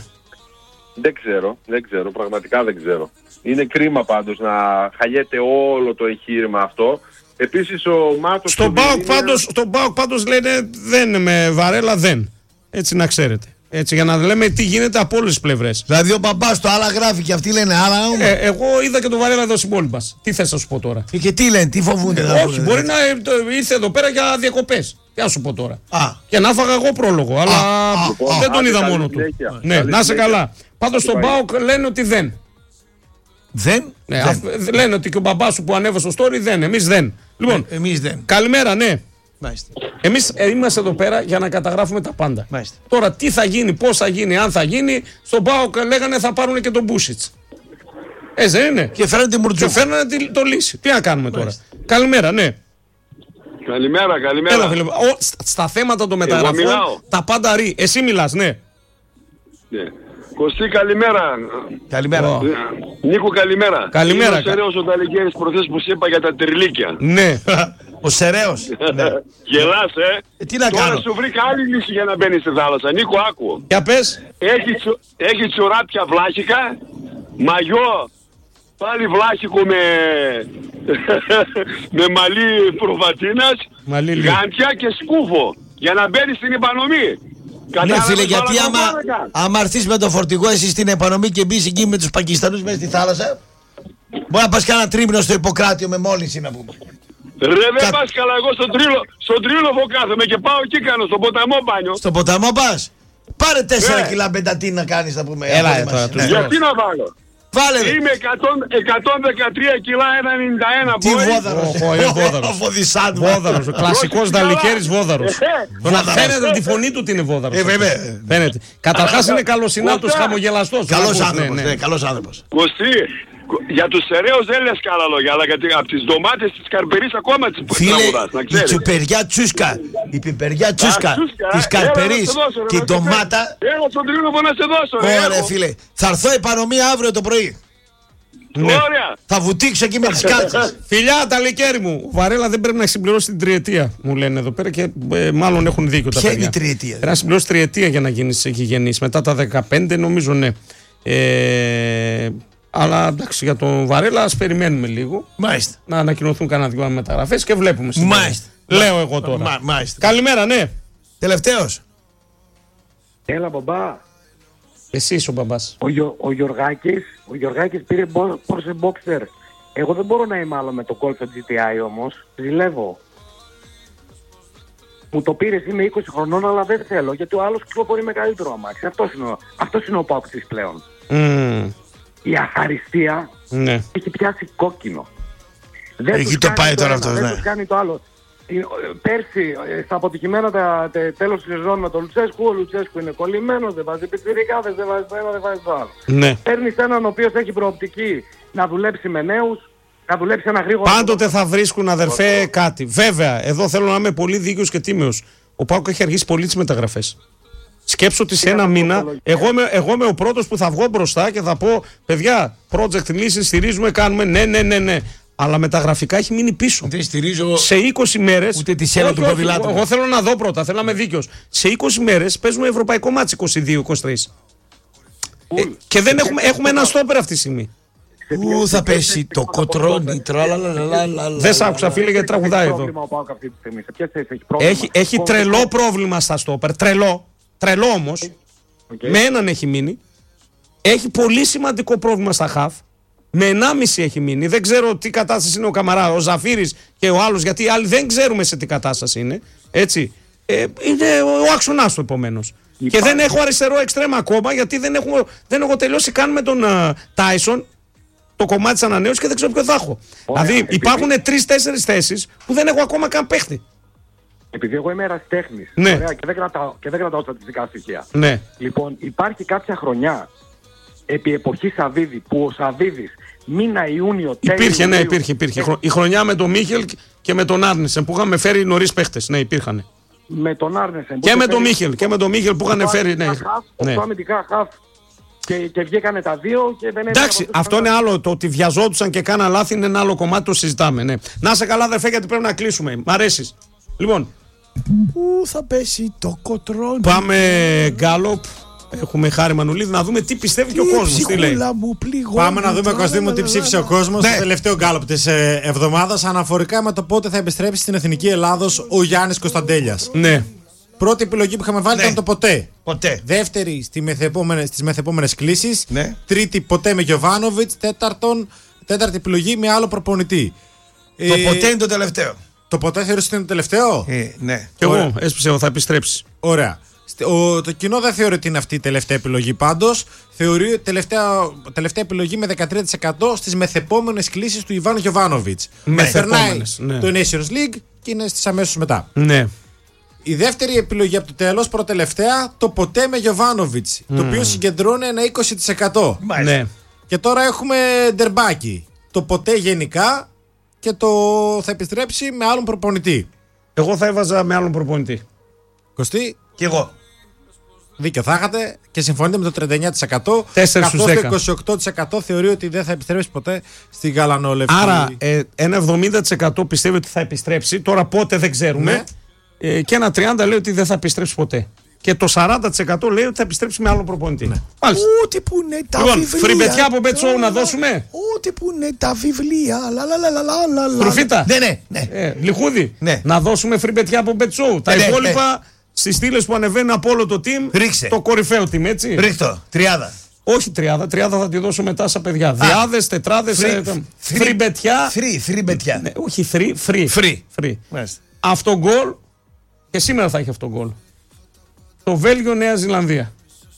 Δεν ξέρω, πραγματικά δεν ξέρω. Είναι κρίμα πάντως να χαλιέται όλο το εγχείρημα αυτό. Επίσης ο Μάτος... Στον ΠΑΟΚ πάντως λένε δεν με Βαρέλα δεν. Έτσι να ξέρετε. Έτσι για να λέμε τι γίνεται από όλες τις πλευρές. Δηλαδή ο μπαμπάς το άλλα γράφει και αυτοί λένε άλλα. Εγώ είδα και τον Βαρέλα εδώ συμπόλοιπας. Τι θες να σου πω τώρα? Και τι λένε, τι φοβούνται? Όχι, μπορεί να ήρθε εδώ πέρα για διακοπές. Τι να σου πω τώρα? Και να φάγα εγώ πρόλογο, αλλά δεν τον είδα μόνο του. Ναι, να είσαι καλά. Πάντως στον ΠΑΟΚ λένε ότι δεν. Δεν? Ναι, λένε ότι και ο μπαμπάς σου που ανέβασε στο story δεν. Εμείς δεν. Λοιπόν, εμείς δεν. Καλημέρα, ναι. Εμείς είμαστε εδώ πέρα για να καταγράφουμε τα πάντα. Μάλιστα. Τώρα τι θα γίνει, πώς θα γίνει, αν θα γίνει. Στον ΠΑΟΚ λέγανε θα πάρουν και τον Μπούσιτς. Έτσι δεν είναι? Και φέρνανε τη Μουρτζούκ. Και φέρνανε το λύση. Τι να κάνουμε τώρα? Καλημέρα, ναι. Καλημέρα. Έλα, φίλε. Στα θέματα των μεταγραφών τα πάντα ρί. Εσύ μιλάς, ναι. Κωστή, καλημέρα. Καλημέρα. Νίκο, καλημέρα. Καλημέρα. Είμαι ο Σεραίος ο Ταλικέρης προχθές που σου είπα για τα τριλίκια. Ναι. Ο Σεραίος. Γελάς, Τι να κάνω? Τώρα σου βρήκα άλλη λύση για να μπαίνεις στη θάλασσα. Νίκο, άκου. Για πες. Έχει τσουράπια βλάχικα, μαγιό, πάλι βλάχικο με μαλλί προβατίνας, γάντια και σκούφο. Για να μπαίνεις στην υπανομή. Ναι φίλε, γιατί άμα έρθεις με το φορτηγό εσύ στην επανομή και μπεις εκεί με τους Πακιστανούς μέσα στη θάλασσα, μπορεί να πας κάνα τρίμηνο στο Ιπποκράτιο με μόλυνση να πούμε. Ρε δεν πας καλά, εγώ στον Τρίλοφο κάθομαι και πάω εκεί κάνω, στον ποταμό μπάνιο. Στον ποταμό πας? Πάρε 4 κιλά μπεντατίν να κάνεις να πούμε. Έλα τώρα. Γιατί να βάλω? Βάλε. Είμαι 113 κιλά 1,91. Τι βόδαρος. Βόδαρος. Κλασικός Δαλικέρης βόδαρος. Τον φαίνεται τη φωνή του ότι είναι βόδαρος. Φαίνεται. Καταρχάς είναι καλοσυνάτος, χαμογελαστός. Καλός άνθρωπος. Κωστή, για τους Σεραίους δεν λες καλά λόγια, αλλά από τις ντομάτες της Καρπερής ακόμα τις τραγουδάς, να ξέρεις. Η πιπεριά τσούσκα, της Καρπερής και η ντομάτα. Έλα στον Τρίλοφο να σε δώσω. Ωραία φίλε, θα έρθω επανομία αύριο το πρωί. Ωραία. Θα βουτήξω εκεί με τις κάλτσες. Φιλιά, Ταλικέρη μου. Ο Βαρέλα δεν πρέπει να συμπληρώσει την τριετία, μου λένε εδώ πέρα και μάλλον έχουν δίκιο τα παιδιά. Ποια είναι η τριετία? Πρέπει να συμπληρώσει τριετία για να γίνεις γηγενής. Μετά τα 15 νομίζω ναι. Αλλά εντάξει, για τον Βαρέλα ας περιμένουμε λίγο. Μάλιστα. Να ανακοινωθούν κανένα δυο μεταγραφές και βλέπουμε. Μάλιστα. Λέω εγώ τώρα. Μάλιστα. Καλημέρα, ναι. Τελευταίος. Έλα μπαμπά. Εσύ είσαι ο μπαμπάς. Ο Γιωργάκης πήρε Porsche Boxster. Εγώ δεν μπορώ να είμαι άλλο με το Golf GTI όμως. Ζηλεύω. Μου το πήρες, είμαι 20 χρονών, αλλά δεν θέλω. Γιατί ο άλλος κυκλοφορεί με καλύτερο αμάξι. Αυτός είναι ο Πάοκτης πλέον. Η αχαριστία έχει πιάσει κόκκινο. Εκεί το πάει τώρα αυτό. Δεν τους κάνει το άλλο. Πέρσι, στα αποτυχημένα τέλος της σεζόν με τον Λουτσέσκου, ο Λουτσέσκου είναι κολλημένος, δεν βάζει πιτσιρικάδες, δεν βάζει το ένα, δεν βάζει το άλλο. Ναι. Παίρνεις έναν ο οποίος έχει προοπτική να δουλέψει με νέους, να δουλέψει ένα γρήγορο. Πάντοτε θα βρίσκουν, αδερφέ, κάτι. Βέβαια, εδώ θέλω να είμαι πολύ δίκαιος και τίμιος. Ο ΠΑΟΚ έχει αργήσει πολύ τις μεταγραφές. Σκέψω ότι σε ένα μήνα, εγώ είμαι ο πρώτος που θα βγω μπροστά και θα πω: παιδιά, project λύσεις, στηρίζουμε, κάνουμε. Ναι. Αλλά μεταγραφικά έχει μείνει πίσω. Δεν στηρίζω σε 20 μέρες. Ούτε τη σέλα του ποδηλάτου. Εγώ θέλω να δω πρώτα, θέλω να είμαι δίκαιος. Σε 20 μέρες παίζουμε ευρωπαϊκό μάτς 22-23. Και δεν έχουμε ένα στόπερ αυτή τη στιγμή. Πού θα πέσει το κοτρόνι, τραλαλαλαλαλα. Δεν σ' άκουσα, φίλε, γιατί τραγουδάει εδώ. Έχει τρελό πρόβλημα στα στόπερ. Τρελό όμως. Με έναν έχει μείνει. Έχει πολύ σημαντικό πρόβλημα στα χαφ. Με 1,5 έχει μείνει. Δεν ξέρω τι κατάσταση είναι ο Καμαρά, ο Ζαφύρης και ο άλλος, γιατί οι άλλοι δεν ξέρουμε σε τι κατάσταση είναι. Έτσι. Είναι ο άξονας του επομένως. Και δεν έχω αριστερό εξτρέμα ακόμα, γιατί δεν έχω τελειώσει καν με τον Τάισον το κομμάτι της ανανέωσης και δεν ξέρω ποιο θα έχω. Δηλαδή υπάρχουν 3-4 θέσεις που δεν έχω ακόμα καν παίχτη. Επειδή εγώ είμαι ερασιτέχνης, ναι, και δεν κρατάω στατιστικά στοιχεία. Ναι. Λοιπόν, υπάρχει κάποια χρονιά επί εποχή Σαββίδη που ο Σαββίδης μήνα Ιούνιο, υπήρχε. Η χρονιά με τον Μίχελ και με τον Άρνεσεν που είχαμε φέρει νωρίς παίχτες. Ναι, υπήρχαν. Με τον Άρνεσεν. Και με τον Μίχελ που είχαν φέρει. Ναι. 8 αμυντικά χαφ. Και βγήκανε τα δύο και δεν. Εντάξει, αυτό είναι άλλο. Το ότι βιαζόντουσαν και κάναν λάθη είναι ένα άλλο κομμάτι, το συζητάμε. Ναι. Να είσαι καλά, αδερφέ, γιατί πρέπει να κλείσουμε. Μ' αρέσεις. Λοιπόν. Πού θα πέσει το κοτρόνι. Πάμε γκάλοπ. Έχουμε Χάρη Μανουλίδη να δούμε τι πιστεύει και ο κόσμος. Τι λέει. Πάμε να δούμε, Κωστή μου, τι ψήφισε ο κόσμος. Το τελευταίο γκάλοπ της εβδομάδας αναφορικά με το πότε θα επιστρέψει στην Εθνική Ελλάδος ο Γιάννης Κωνσταντέλιας. Ναι. Πρώτη επιλογή που είχαμε βάλει ήταν το ποτέ. Δεύτερη στις μεθεπόμενες κλήσεις. Ναι. Τρίτη ποτέ με Γιοβάνοβιτς. Τέταρτη επιλογή με άλλο προπονητή. Το ποτέ είναι το τελευταίο. Το ποτέ θεωρείς ότι είναι το τελευταίο? Ναι. Και εγώ έσπισε, θα επιστρέψει. Ωραία. Το κοινό δεν θεωρεί ότι είναι αυτή η τελευταία επιλογή πάντως. Θεωρεί τελευταία επιλογή με 13% στις μεθεπόμενες κλήσεις του Ιβάν Γιοβάνοβιτς. Περνάει το Nations League και είναι στις αμέσως μετά. Ναι. Η δεύτερη επιλογή από το τέλος, προτελευταία, το ποτέ με Γιοβάνοβιτς, το οποίο συγκεντρώνει ένα 20%. Ναι. Και τώρα έχουμε ντερμπάκι. Το ποτέ γενικά και το θα επιστρέψει με άλλον προπονητή. Εγώ θα έβαζα με άλλον προπονητή. Κωστή. Και εγώ. Δίκιο θα είχατε και συμφωνείτε με το 39%. 4 στους 10. Καθώς το 28% θεωρεί ότι δεν θα επιστρέψει ποτέ στη γαλανόλευκη. Άρα ένα 70% πιστεύει ότι θα επιστρέψει. Τώρα πότε δεν ξέρουμε. Ναι. Και ένα 30% λέει ότι δεν θα επιστρέψει ποτέ. Και το 40% λέει ότι θα επιστρέψει με άλλο προπονητή. Ναι. Ούτε που είναι τα βιβλία. Φρυμπετιά από Bet Show να δώσουμε. Ούτε που είναι τα βιβλία. Προφήτα. Ναι. Λιχούδη. Ναι. Να δώσουμε φρυμπετιά από Bet Show. Τα υπόλοιπα στις στήλες που ανεβαίνουν από όλο το team. Ρίξε. Το κορυφαίο team, έτσι. Ρίχτω. 30. Όχι 30 θα τη δώσω μετά στα παιδιά. Διάδες, τετράδες. Φρυμπετιά. Φρυμπετιά. Όχι free. Αυτό γκολ. Και σήμερα θα έχει αυτό γκολ. Το Βέλγιο-Νέα Ζηλανδία.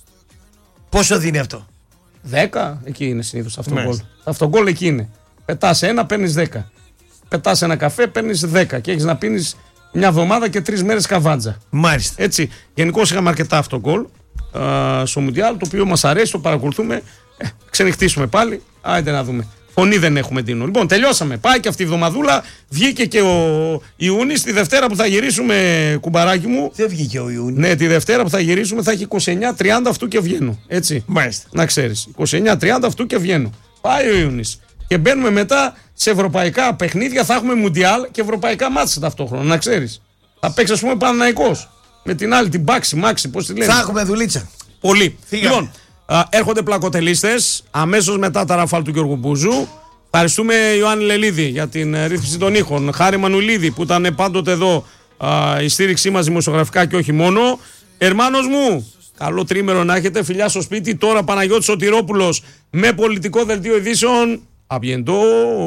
Πόσο δίνει αυτό? 10, εκεί είναι συνήθως αυτό γκολ. Αυτό γκολ εκεί είναι. Πετάς ένα, παίρνεις 10. Πετάς ένα καφέ, παίρνεις 10. Και έχεις να πίνεις μια εβδομάδα και 3 μέρες καβάντζα. Μάλιστα. Έτσι. Γενικώς είχαμε αρκετά αυτό γκολ στο Μουντιάλ, το οποίο μας αρέσει, το παρακολουθούμε. Ξενυχτήσουμε πάλι. Άιντε να δούμε. Φωνή δεν έχουμε, Ντίνο. Λοιπόν, τελειώσαμε. Πάει και αυτή η εβδομαδούλα. Βγήκε και ο Ιούνις. Τη Δευτέρα που θα γυρίσουμε, κουμπαράκι μου. Δεν βγήκε ο Ιούνις. Ναι, τη Δευτέρα που θα γυρίσουμε θα έχει 29-30 αυτού και βγαίνω. Έτσι. Μάλιστα. Να ξέρεις. 29-30 αυτού και βγαίνω. Πάει ο Ιούνις. Και μπαίνουμε μετά σε ευρωπαϊκά παιχνίδια. Θα έχουμε Μουντιάλ και ευρωπαϊκά μάτσα ταυτόχρονα. Να ξέρεις. Θα παίξει, ας πούμε, Παναθηναϊκός. Με την άλλη, την Μάξι, πώς τη λένε. Θα έχουμε δουλίτσα. Πολύ. Λοιπόν, έρχονται πλακοτελίστες αμέσως μετά τα ραφάλ του Γιώργου Μπούζου. Ευχαριστούμε Ιωάννη Λελίδη για την ρύθμιση των ήχων. Χάρη Μανουλίδη που ήταν πάντοτε εδώ, η στήριξή μας δημοσιογραφικά και όχι μόνο. Ερμάνος μου, καλό τρίμερο να έχετε. Φιλιά στο σπίτι. Τώρα Παναγιώτης Σωτηρόπουλος με πολιτικό δελτίο ειδήσεων. Αμπιεντό.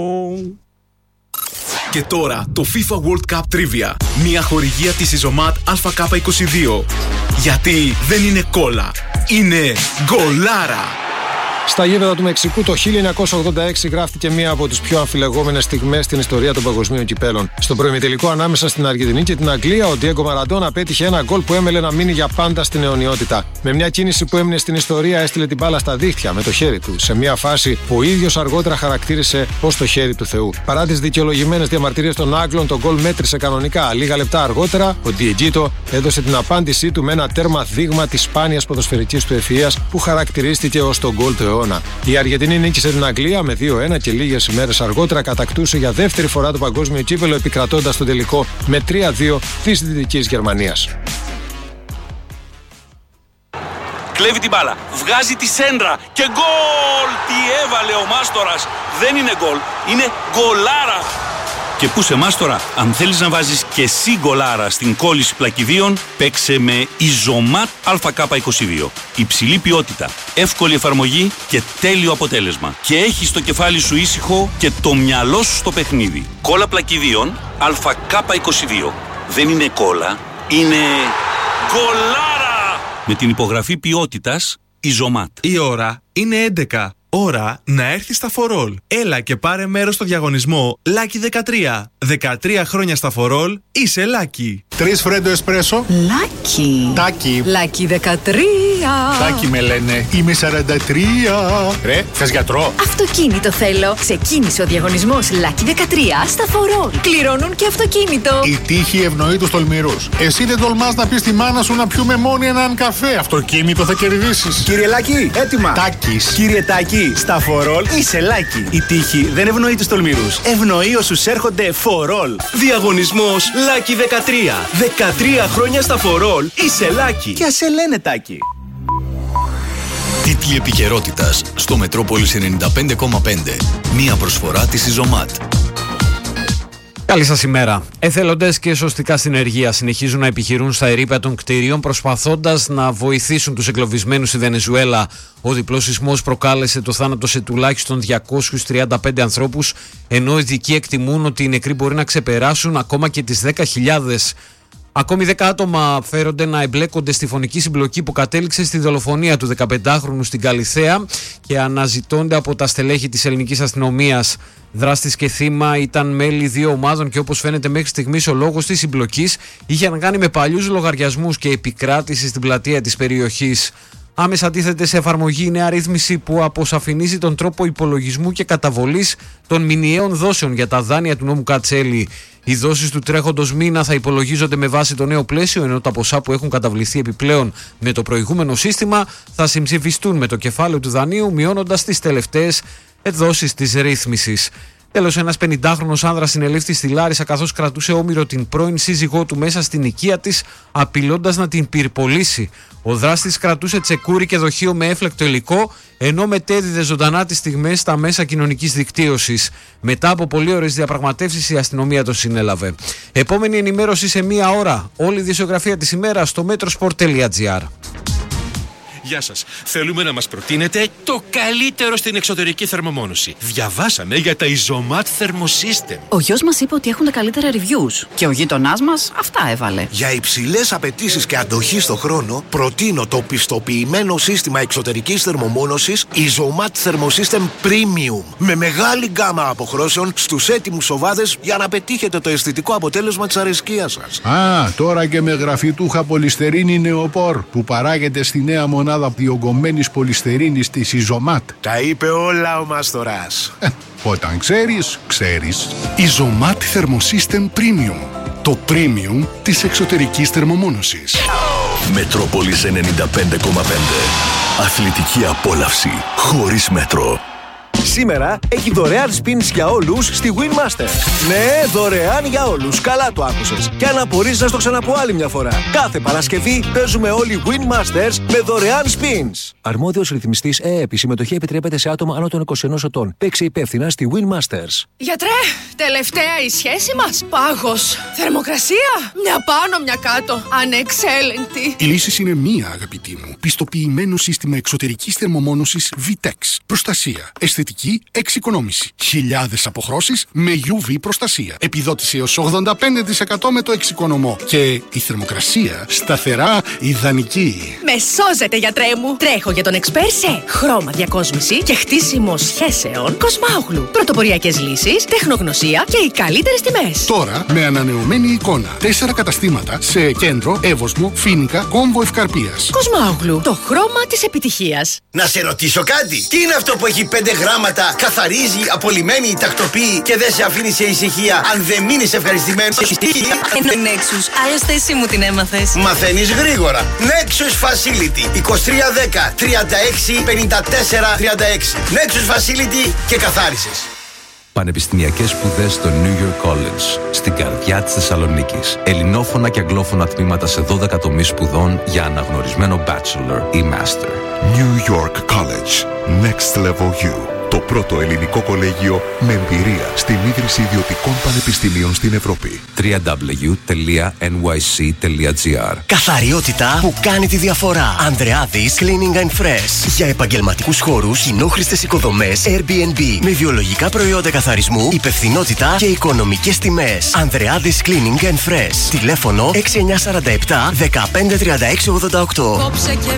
Και τώρα το FIFA World Cup Trivia. Μια χορηγία της Ιζωμάτ ΑΚ22. Γιατί δεν είναι κόλλα, είναι γκολάρα. Στα γήπεδα του Μεξικού το 1986 γράφτηκε μία από τις πιο αμφιλεγόμενες στιγμές στην ιστορία των παγκοσμίων κυπέλων. Στο προημιτελικό ανάμεσα στην Αργεντινή και την Αγγλία, ο Ντιέγκο Μαραντόνα πέτυχε ένα γκολ που έμελε να μείνει για πάντα στην αιωνιότητα. Με μια κίνηση που έμεινε στην ιστορία, έστειλε την μπάλα στα δίχτυα με το χέρι του, σε μια φάση που ο ίδιος αργότερα χαρακτήρισε ως το χέρι του Θεού. Παρά τις δικαιολογημένες διαμαρτυρίες των Άγγλων, το γκολ μέτρησε κανονικά. Λίγα λεπτά αργότερα, ο Ντιετζίτο έδωσε την απάντησή του με ένα τέρμα δείγμα της σπάνιας ποδοσφαιρικής του ευφυΐας που χαρακτηρίστηκε ως το γκολ του αιώνα. Η Αργεντινή νίκησε την Αγγλία με 2-1 και λίγες ημέρες αργότερα κατακτούσε για δεύτερη φορά το παγκόσμιο κύπελλο, επικρατώντας τον τελικό με 3-2 της Δυτικής Γερμανίας. Κλέβει την μπάλα, βγάζει τη σέντρα και γκολ! Τι έβαλε ο Μάστορας! Δεν είναι γκολ, είναι γκολάρα! Και πού σε Μάστορα, αν θέλεις να βάζεις και εσύ γκολάρα στην κόλληση πλακιδίων, παίξε με Ιζωμάτ ΑΚ22. Υψηλή ποιότητα, εύκολη εφαρμογή και τέλειο αποτέλεσμα. Και έχεις το κεφάλι σου ήσυχο και το μυαλό σου στο παιχνίδι. Κόλλα πλακιδίων ΑΚ22. Δεν είναι κόλλα, είναι γκολάρα! Με την υπογραφή ποιότητας Ιζωμάτ. Η ώρα είναι 11. Ώρα να έρθει στα For All. Έλα και πάρε μέρος στο διαγωνισμό Lucky 13. 13 χρόνια στα For All, είσαι Lucky. 3 φρέντο εσπρέσο. Lucky. Τάκι. Lucky 13. Τάκι με λένε. Είμαι 43. Ρε, θες γιατρό? Αυτοκίνητο θέλω. Ξεκίνησε ο διαγωνισμός Lucky 13 στα For All. Κληρώνουν και αυτοκίνητο. Η τύχη ευνοεί τους τολμηρούς. Εσύ δεν τολμάς να πεις στη μάνα σου να πιούμε μόνοι έναν καφέ. Αυτοκίνητο θα κερδίσεις. Κύριε Λάκη, έτοιμα. Τάκης. Κύριε Τάκη, στα For All είσαι Lucky. Η τύχη δεν ευνοεί τους τολμηρούς. Ευνοεί όσους έρχονται For All. Διαγωνισμός Lucky 13. 13 χρόνια στα For All, είσαι Lucky. Και ας σε λένε Τάκη. Τίτλοι επικαιρότητας στο Μετρόπολης 95,5. Μία προσφορά της Ιζωμάτ. Καλή σας ημέρα. Εθελοντές και σωστικά συνεργεία συνεχίζουν να επιχειρούν στα ερείπια των κτίριων, προσπαθώντας να βοηθήσουν τους εγκλωβισμένους στη Βενεζουέλα. Ο διπλός σεισμός προκάλεσε το θάνατο σε τουλάχιστον 235 ανθρώπους, ενώ οι ειδικοί εκτιμούν ότι οι νεκροί μπορεί να ξεπεράσουν ακόμα και τις 10.000. Ακόμη 10 άτομα φέρονται να εμπλέκονται στη φωνική συμπλοκή που κατέληξε στη δολοφονία του 15χρονου στην Καλιθέα και αναζητώνται από τα στελέχη της ελληνικής αστυνομίας. Δράστης και θύμα ήταν μέλη δύο ομάδων και όπως φαίνεται μέχρι στιγμής ο λόγος της συμπλοκής είχε να κάνει με παλιούς λογαριασμούς και επικράτηση στην πλατεία της περιοχής. Άμεσα αντίθεται σε εφαρμογή η νέα ρύθμιση που αποσαφηνίζει τον τρόπο υπολογισμού και καταβολής των μηνιαίων δόσεων για τα δάνεια του νόμου Κατσέλη. Οι δόσεις του τρέχοντος μήνα θα υπολογίζονται με βάση το νέο πλαίσιο, ενώ τα ποσά που έχουν καταβληθεί επιπλέον με το προηγούμενο σύστημα θα συμψηφιστούν με το κεφάλαιο του δανείου, μειώνοντας τις τελευταίες δόσεις της ρύθμισης. Τέλος, ένας 50χρονος άνδρας συνελήφθη στη Λάρισα καθώς κρατούσε όμηρο την πρώην σύζυγό του μέσα στην οικία της, απειλώντας να την πυρπολίσει. Ο δράστης κρατούσε τσεκούρι και δοχείο με έφλεκτο υλικό, ενώ μετέδιδε ζωντανά τις στιγμές στα μέσα κοινωνικής δικτύωσης. Μετά από πολλές ώρες διαπραγματεύσεις, η αστυνομία τον συνέλαβε. Επόμενη ενημέρωση σε μία ώρα. Όλη η ειδησιογραφία της ημέρας στο metrosport.gr. Γεια σας. Θέλουμε να μας προτείνετε το καλύτερο στην εξωτερική θερμομόνωση. Διαβάσαμε για τα Ιζωμάτ Thermosystem. Ο γιος μας είπε ότι έχουν τα καλύτερα reviews και ο γείτονάς μας αυτά έβαλε. Για υψηλές απαιτήσεις και αντοχή στο χρόνο, προτείνω το πιστοποιημένο σύστημα εξωτερικής θερμομόνωσης Ιζωμάτ Thermosystem Premium. Με μεγάλη γκάμα αποχρώσεων στους έτοιμους οβάδες για να πετύχετε το αισθητικό αποτέλεσμα της αρεσκίας σας. Α, τώρα και με γραφιτούχα πολυστερίνη νεοπόρ που παράγεται στη νέα μονάδα διογκωμένης πολυστερίνης της Ιζωμάτ. Τα είπε όλα ο Μάστορας. Όταν ξέρεις, ξέρεις. Ιζωμάτ Thermosystem Premium. Το premium της εξωτερικής θερμομόνωσης. Μετρόπολης 95,5. Αθλητική απόλαυση χωρίς μέτρο. Σήμερα έχει δωρεάν spins για όλους στη Winmaster. Ναι, δωρεάν για όλους. Καλά το άκουσες. Και αν απορείς να στο ξαναπώ άλλη μια φορά. Κάθε Παρασκευή παίζουμε όλοι Winmasters με δωρεάν spins. Αρμόδιος ρυθμιστής ΕΕΠ. Η συμμετοχή επιτρέπεται σε άτομα άνω των 21 ετών. Παίξε υπεύθυνα στη Winmasters. Γιατρέ, τελευταία η σχέση μας. Πάγος. Θερμοκρασία. Μια πάνω, μια κάτω. Ανεξέλεγκτη. Η λύση είναι μία, αγαπητή μου. Πιστοποιημένο σύστημα εξωτερικής θερμομόνωσης Vitex. Προστασία. Αισθητική ενεργητική εξοικονόμηση. Χιλιάδες αποχρώσεις με UV προστασία. Επιδότηση έως 85% με το εξοικονομό. Και η θερμοκρασία σταθερά ιδανική. Με σώζετε, γιατρέ μου. Τρέχω για τον Expert σε χρώμα διακόσμηση και χτίσιμο σχέσεων Κοσμάουγλου. Πρωτοποριακές λύσεις, τεχνογνωσία και οι καλύτερες τιμές. Τώρα με ανανεωμένη εικόνα. 4 καταστήματα σε Κέντρο, Εύωσμο, Φοίνικα, Κόμβο Ευκαρπίας. Κοσμάουγλου, το χρώμα της επιτυχίας. Να σε ρωτήσω κάτι. Τι είναι αυτό που έχει 5 γράμματα, καθαρίζει, απολυμμένει, τακτοποιεί και δεν σε αφήνει σε ησυχία αν δεν μείνεις ευχαριστημένος? Nexus, άλλωστε εσύ μου την έμαθες. Μαθαίνεις γρήγορα. Nexus Facility 2310 36 54 36. Nexus Facility και καθάρισες. Πανεπιστημιακές σπουδές στο New York College, στην καρδιά της Θεσσαλονίκης. Ελληνόφωνα και αγγλόφωνα τμήματα σε 12 τομείς σπουδών για αναγνωρισμένο bachelor ή master. New York College. Next Level You. Το πρώτο ελληνικό κολέγιο με εμπειρία στην ίδρυση ιδιωτικών πανεπιστημίων στην Ευρώπη. www.nyc.gr. Καθαριότητα που κάνει τη διαφορά. Ανδρεάδης Cleaning and Fresh. Για επαγγελματικούς χώρους, κοινόχρηστες οικοδομές, Airbnb. Με βιολογικά προϊόντα καθαρισμού, υπευθυνότητα και οικονομικές τιμές. Ανδρεάδης Cleaning and Fresh. Τηλέφωνο 6947 153688.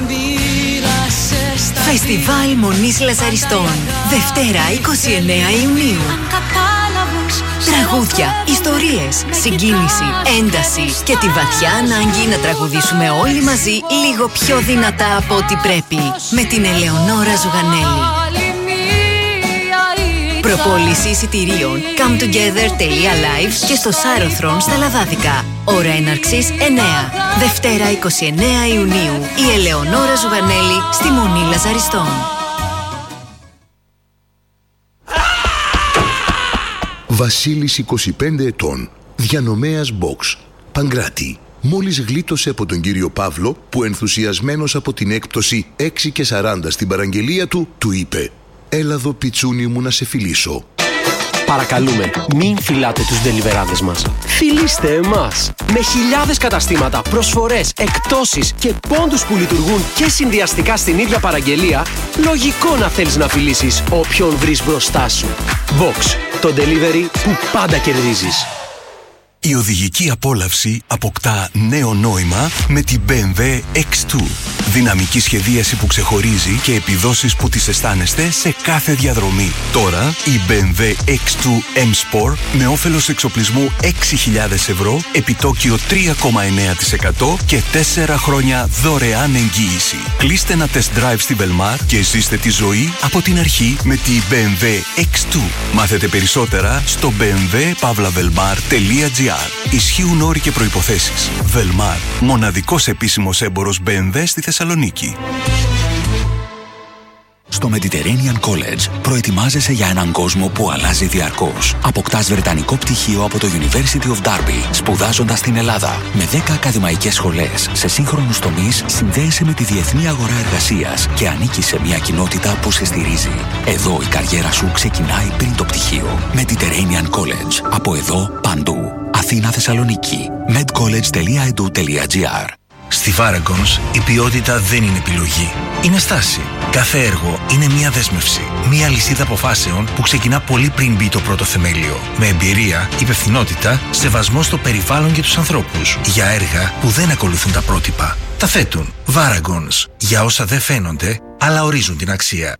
Φεστιβάλ Μονής Λαζαριστών. Δευτέρα 29 Ιουνίου. Τραγούδια, ιστορίες, συγκίνηση, ένταση και τη βαθιά ανάγκη να τραγουδήσουμε όλοι μαζί λίγο πιο δυνατά από ό,τι πρέπει. Με την Ελεονόρα Ζουγανέλη. Προπόληση εισιτηρίων cometogether.live και στο Σάρωθρον στα Λαδάδικα. Ώρα έναρξης 9. Δευτέρα 29 Ιουνίου. Η Ελεονόρα Ζουγανέλη στη Μονή Λαζαριστών. Βασίλης 25 ετών. Διανομέας Box. Παγκράτη. Μόλις γλίτωσε από τον κύριο Παύλο που ενθουσιασμένος από την έκπτωση 6 και 40 στην παραγγελία του, του είπε «Έλα εδώ πιτσούνι μου να σε φιλήσω». Παρακαλούμε, μην φυλάτε τους ντελιβεράδες μας. Φιλήστε εμάς. Με χιλιάδες καταστήματα, προσφορές, εκπτώσεις και πόντους που λειτουργούν και συνδυαστικά στην ίδια παραγγελία, λογικό να θέλεις να φιλήσεις όποιον βρεις μπροστά σου. Box, το delivery που πάντα κερδίζεις. Η οδηγική απόλαυση αποκτά νέο νόημα με την BMW X2. Δυναμική σχεδίαση που ξεχωρίζει και επιδόσεις που τις αισθάνεστε σε κάθε διαδρομή. Τώρα η BMW X2 M Sport με όφελος εξοπλισμού 6.000 ευρώ, επιτόκιο 3,9% και 4 χρόνια δωρεάν εγγύηση. Κλείστε ένα test drive στη Velmar και ζήστε τη ζωή από την αρχή με τη BMW X2. Μάθετε περισσότερα στο bmw-velmar.gr. Ισχύουν όροι και προϋποθέσεις. Velmar, μοναδικός επίσημος έμπορος BMW στη Θεσσαλονίκη. Στο Mediterranean College προετοιμάζεσαι για έναν κόσμο που αλλάζει διαρκώς. Αποκτάς βρετανικό πτυχίο από το University of Derby, σπουδάζοντας στην Ελλάδα. Με 10 ακαδημαϊκές σχολές σε σύγχρονους τομείς, συνδέεσαι με τη διεθνή αγορά εργασίας και ανήκεις σε μια κοινότητα που σε στηρίζει. Εδώ η καριέρα σου ξεκινάει πριν το πτυχίο. Mediterranean College. Από εδώ παντού. Αθήνα, Θεσσαλονίκη. medcollege.edu.gr. Στη Varagons η ποιότητα δεν είναι επιλογή. Είναι στάση. Κάθε έργο είναι μια δέσμευση. Μια λυσίδα αποφάσεων που ξεκινά πολύ πριν μπει το πρώτο θεμέλιο. Με εμπειρία, υπευθυνότητα, σεβασμό στο περιβάλλον και τους ανθρώπους. Για έργα που δεν ακολουθούν τα πρότυπα. Τα θέτουν. Varagons. Για όσα δεν φαίνονται, αλλά ορίζουν την αξία.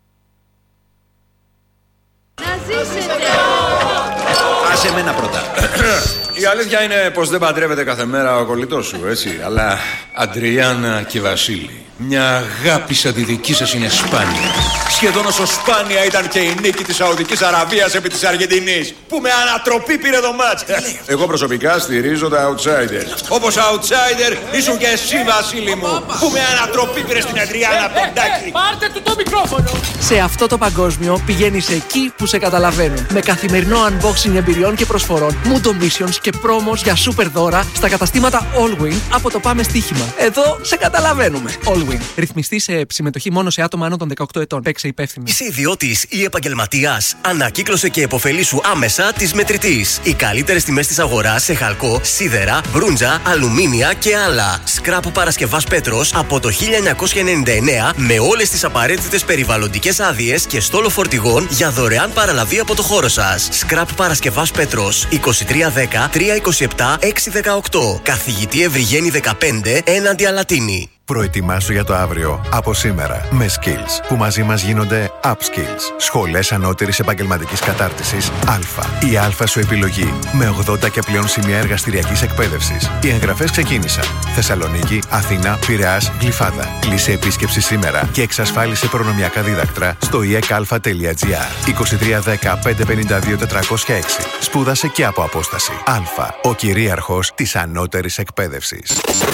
Άσε εμένα πρώτα. Η αλήθεια είναι πως δεν παντρεύεται κάθε μέρα ο κολλητός σου, έτσι. Αλλά Αντριάννα και Βασίλη, μια αγάπη σαν τη δική σας είναι σπάνια. Σχεδόν όσο σπάνια ήταν και η νίκη της Σαουδικής Αραβίας επί της Αργεντινής, που με ανατροπή πήρε το μάτς. Εγώ προσωπικά στηρίζω τα outsiders. Όπως outsider ήσουν και εσύ, Βασίλη μου, που με ανατροπή πήρε στην Αντριάννα τον Τάκη. Πάρτε του το μικρόφωνο. Σε αυτό το παγκόσμιο πηγαίνεις εκεί που σε καταλαβαίνουν. Με καθημερινό unboxing εμπειριών και προσφορών, Mundo Missions και promos για super δώρα στα καταστήματα Allwin από το Πάμε Στοίχημα. Εδώ σε καταλαβαίνουμε. Allwin. Ρυθμιστή σε συμμετοχή μόνο σε άτομα άνω των 18 ετών. Παίξε Παίξε υπεύθυνα. Είσαι ιδιώτης ή επαγγελματίας? Ανακύκλωσε και επωφελήσου άμεσα της Μετρητής. Οι καλύτερες τιμές της αγοράς σε χαλκό, σίδερα, μπρούντζα, αλουμίνια και άλλα. Σκραπ Παρασκευάς Πέτρος από το 1999 με όλες τις απαραίτητες περιβαλλοντικές άδειες και στόλο φορτηγών για δωρεάν παραλαβή από το χώρο σας. Σκραπ Παρασκευάς Πέτρος 2310 327 618. Καθηγητή Ευρυγένη 15 έναντι Αλατίνη. Προετοιμάσου για το αύριο από σήμερα με Skills που μαζί μας γίνονται Upskills. Σχολές ανώτερης επαγγελματικής κατάρτισης Α. Η Α σου επιλογή με 80 και πλέον σημεία εργαστηριακής εκπαίδευσης. Οι εγγραφές ξεκίνησαν. Θεσσαλονίκη, Αθήνα, Πειραιάς, Γλυφάδα. Κλείσε επίσκεψη σήμερα και εξασφάλισε προνομιακά δίδακτρα στο iekalfa.gr. 2310 552 406. Σπούδασε και από απόσταση. Α. Ο κυρίαρχος της ανώτερης εκπαίδευσης.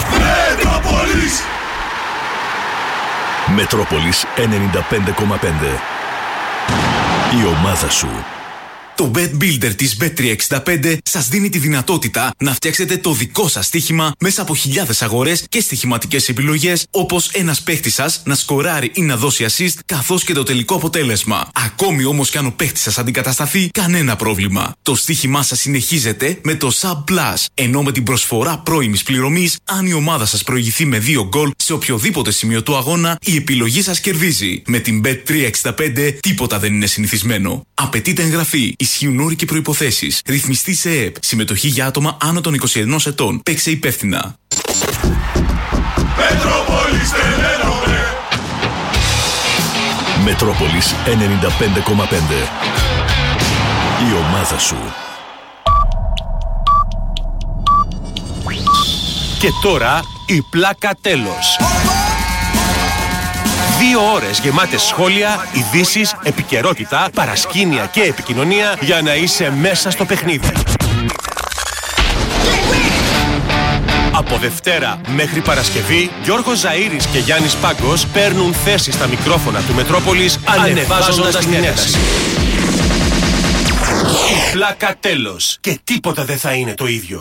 Μετρόπολης 95,5. Η ομάδα σου. Το Bet Builder της Bet365 σας δίνει τη δυνατότητα να φτιάξετε το δικό σας στοίχημα μέσα από χιλιάδες αγορές και στοιχηματικές επιλογές, όπως ένας παίχτης σας να σκοράρει ή να δώσει assist, καθώς και το τελικό αποτέλεσμα. Ακόμη όμως κι αν ο παίχτης σας αντικατασταθεί, κανένα πρόβλημα. Το στοίχημά σας συνεχίζεται με το Sub Plus, ενώ με την προσφορά πρώιμης πληρωμής, αν η ομάδα σας προηγηθεί με 2 γκολ σε οποιοδήποτε σημείο του αγώνα, η επιλογή σας κερδίζει. Με την Bet365 τίποτα δεν είναι συνηθισμένο. Απαιτείται εγγραφή. Ισχύουν όροι και προϋποθέσεις. Ρυθμιστή σε ΕΕΠ. Συμμετοχή για άτομα άνω των 21 ετών. Παίξε υπεύθυνα. Μετρόπολης 95,5. Η ομάδα σου. Και τώρα η πλάκα τέλος. 2 ώρες γεμάτες σχόλια, ειδήσεις, επικαιρότητα, παρασκήνια και επικοινωνία για να είσαι μέσα στο παιχνίδι. Από Δευτέρα μέχρι Παρασκευή, Γιώργος Ζαΐρης και Γιάννης Πάγκος παίρνουν θέση στα μικρόφωνα του Μετρόπολης, ανεβάζοντας την ένταση. Η πλάκα τέλος. Και τίποτα δεν θα είναι το ίδιο.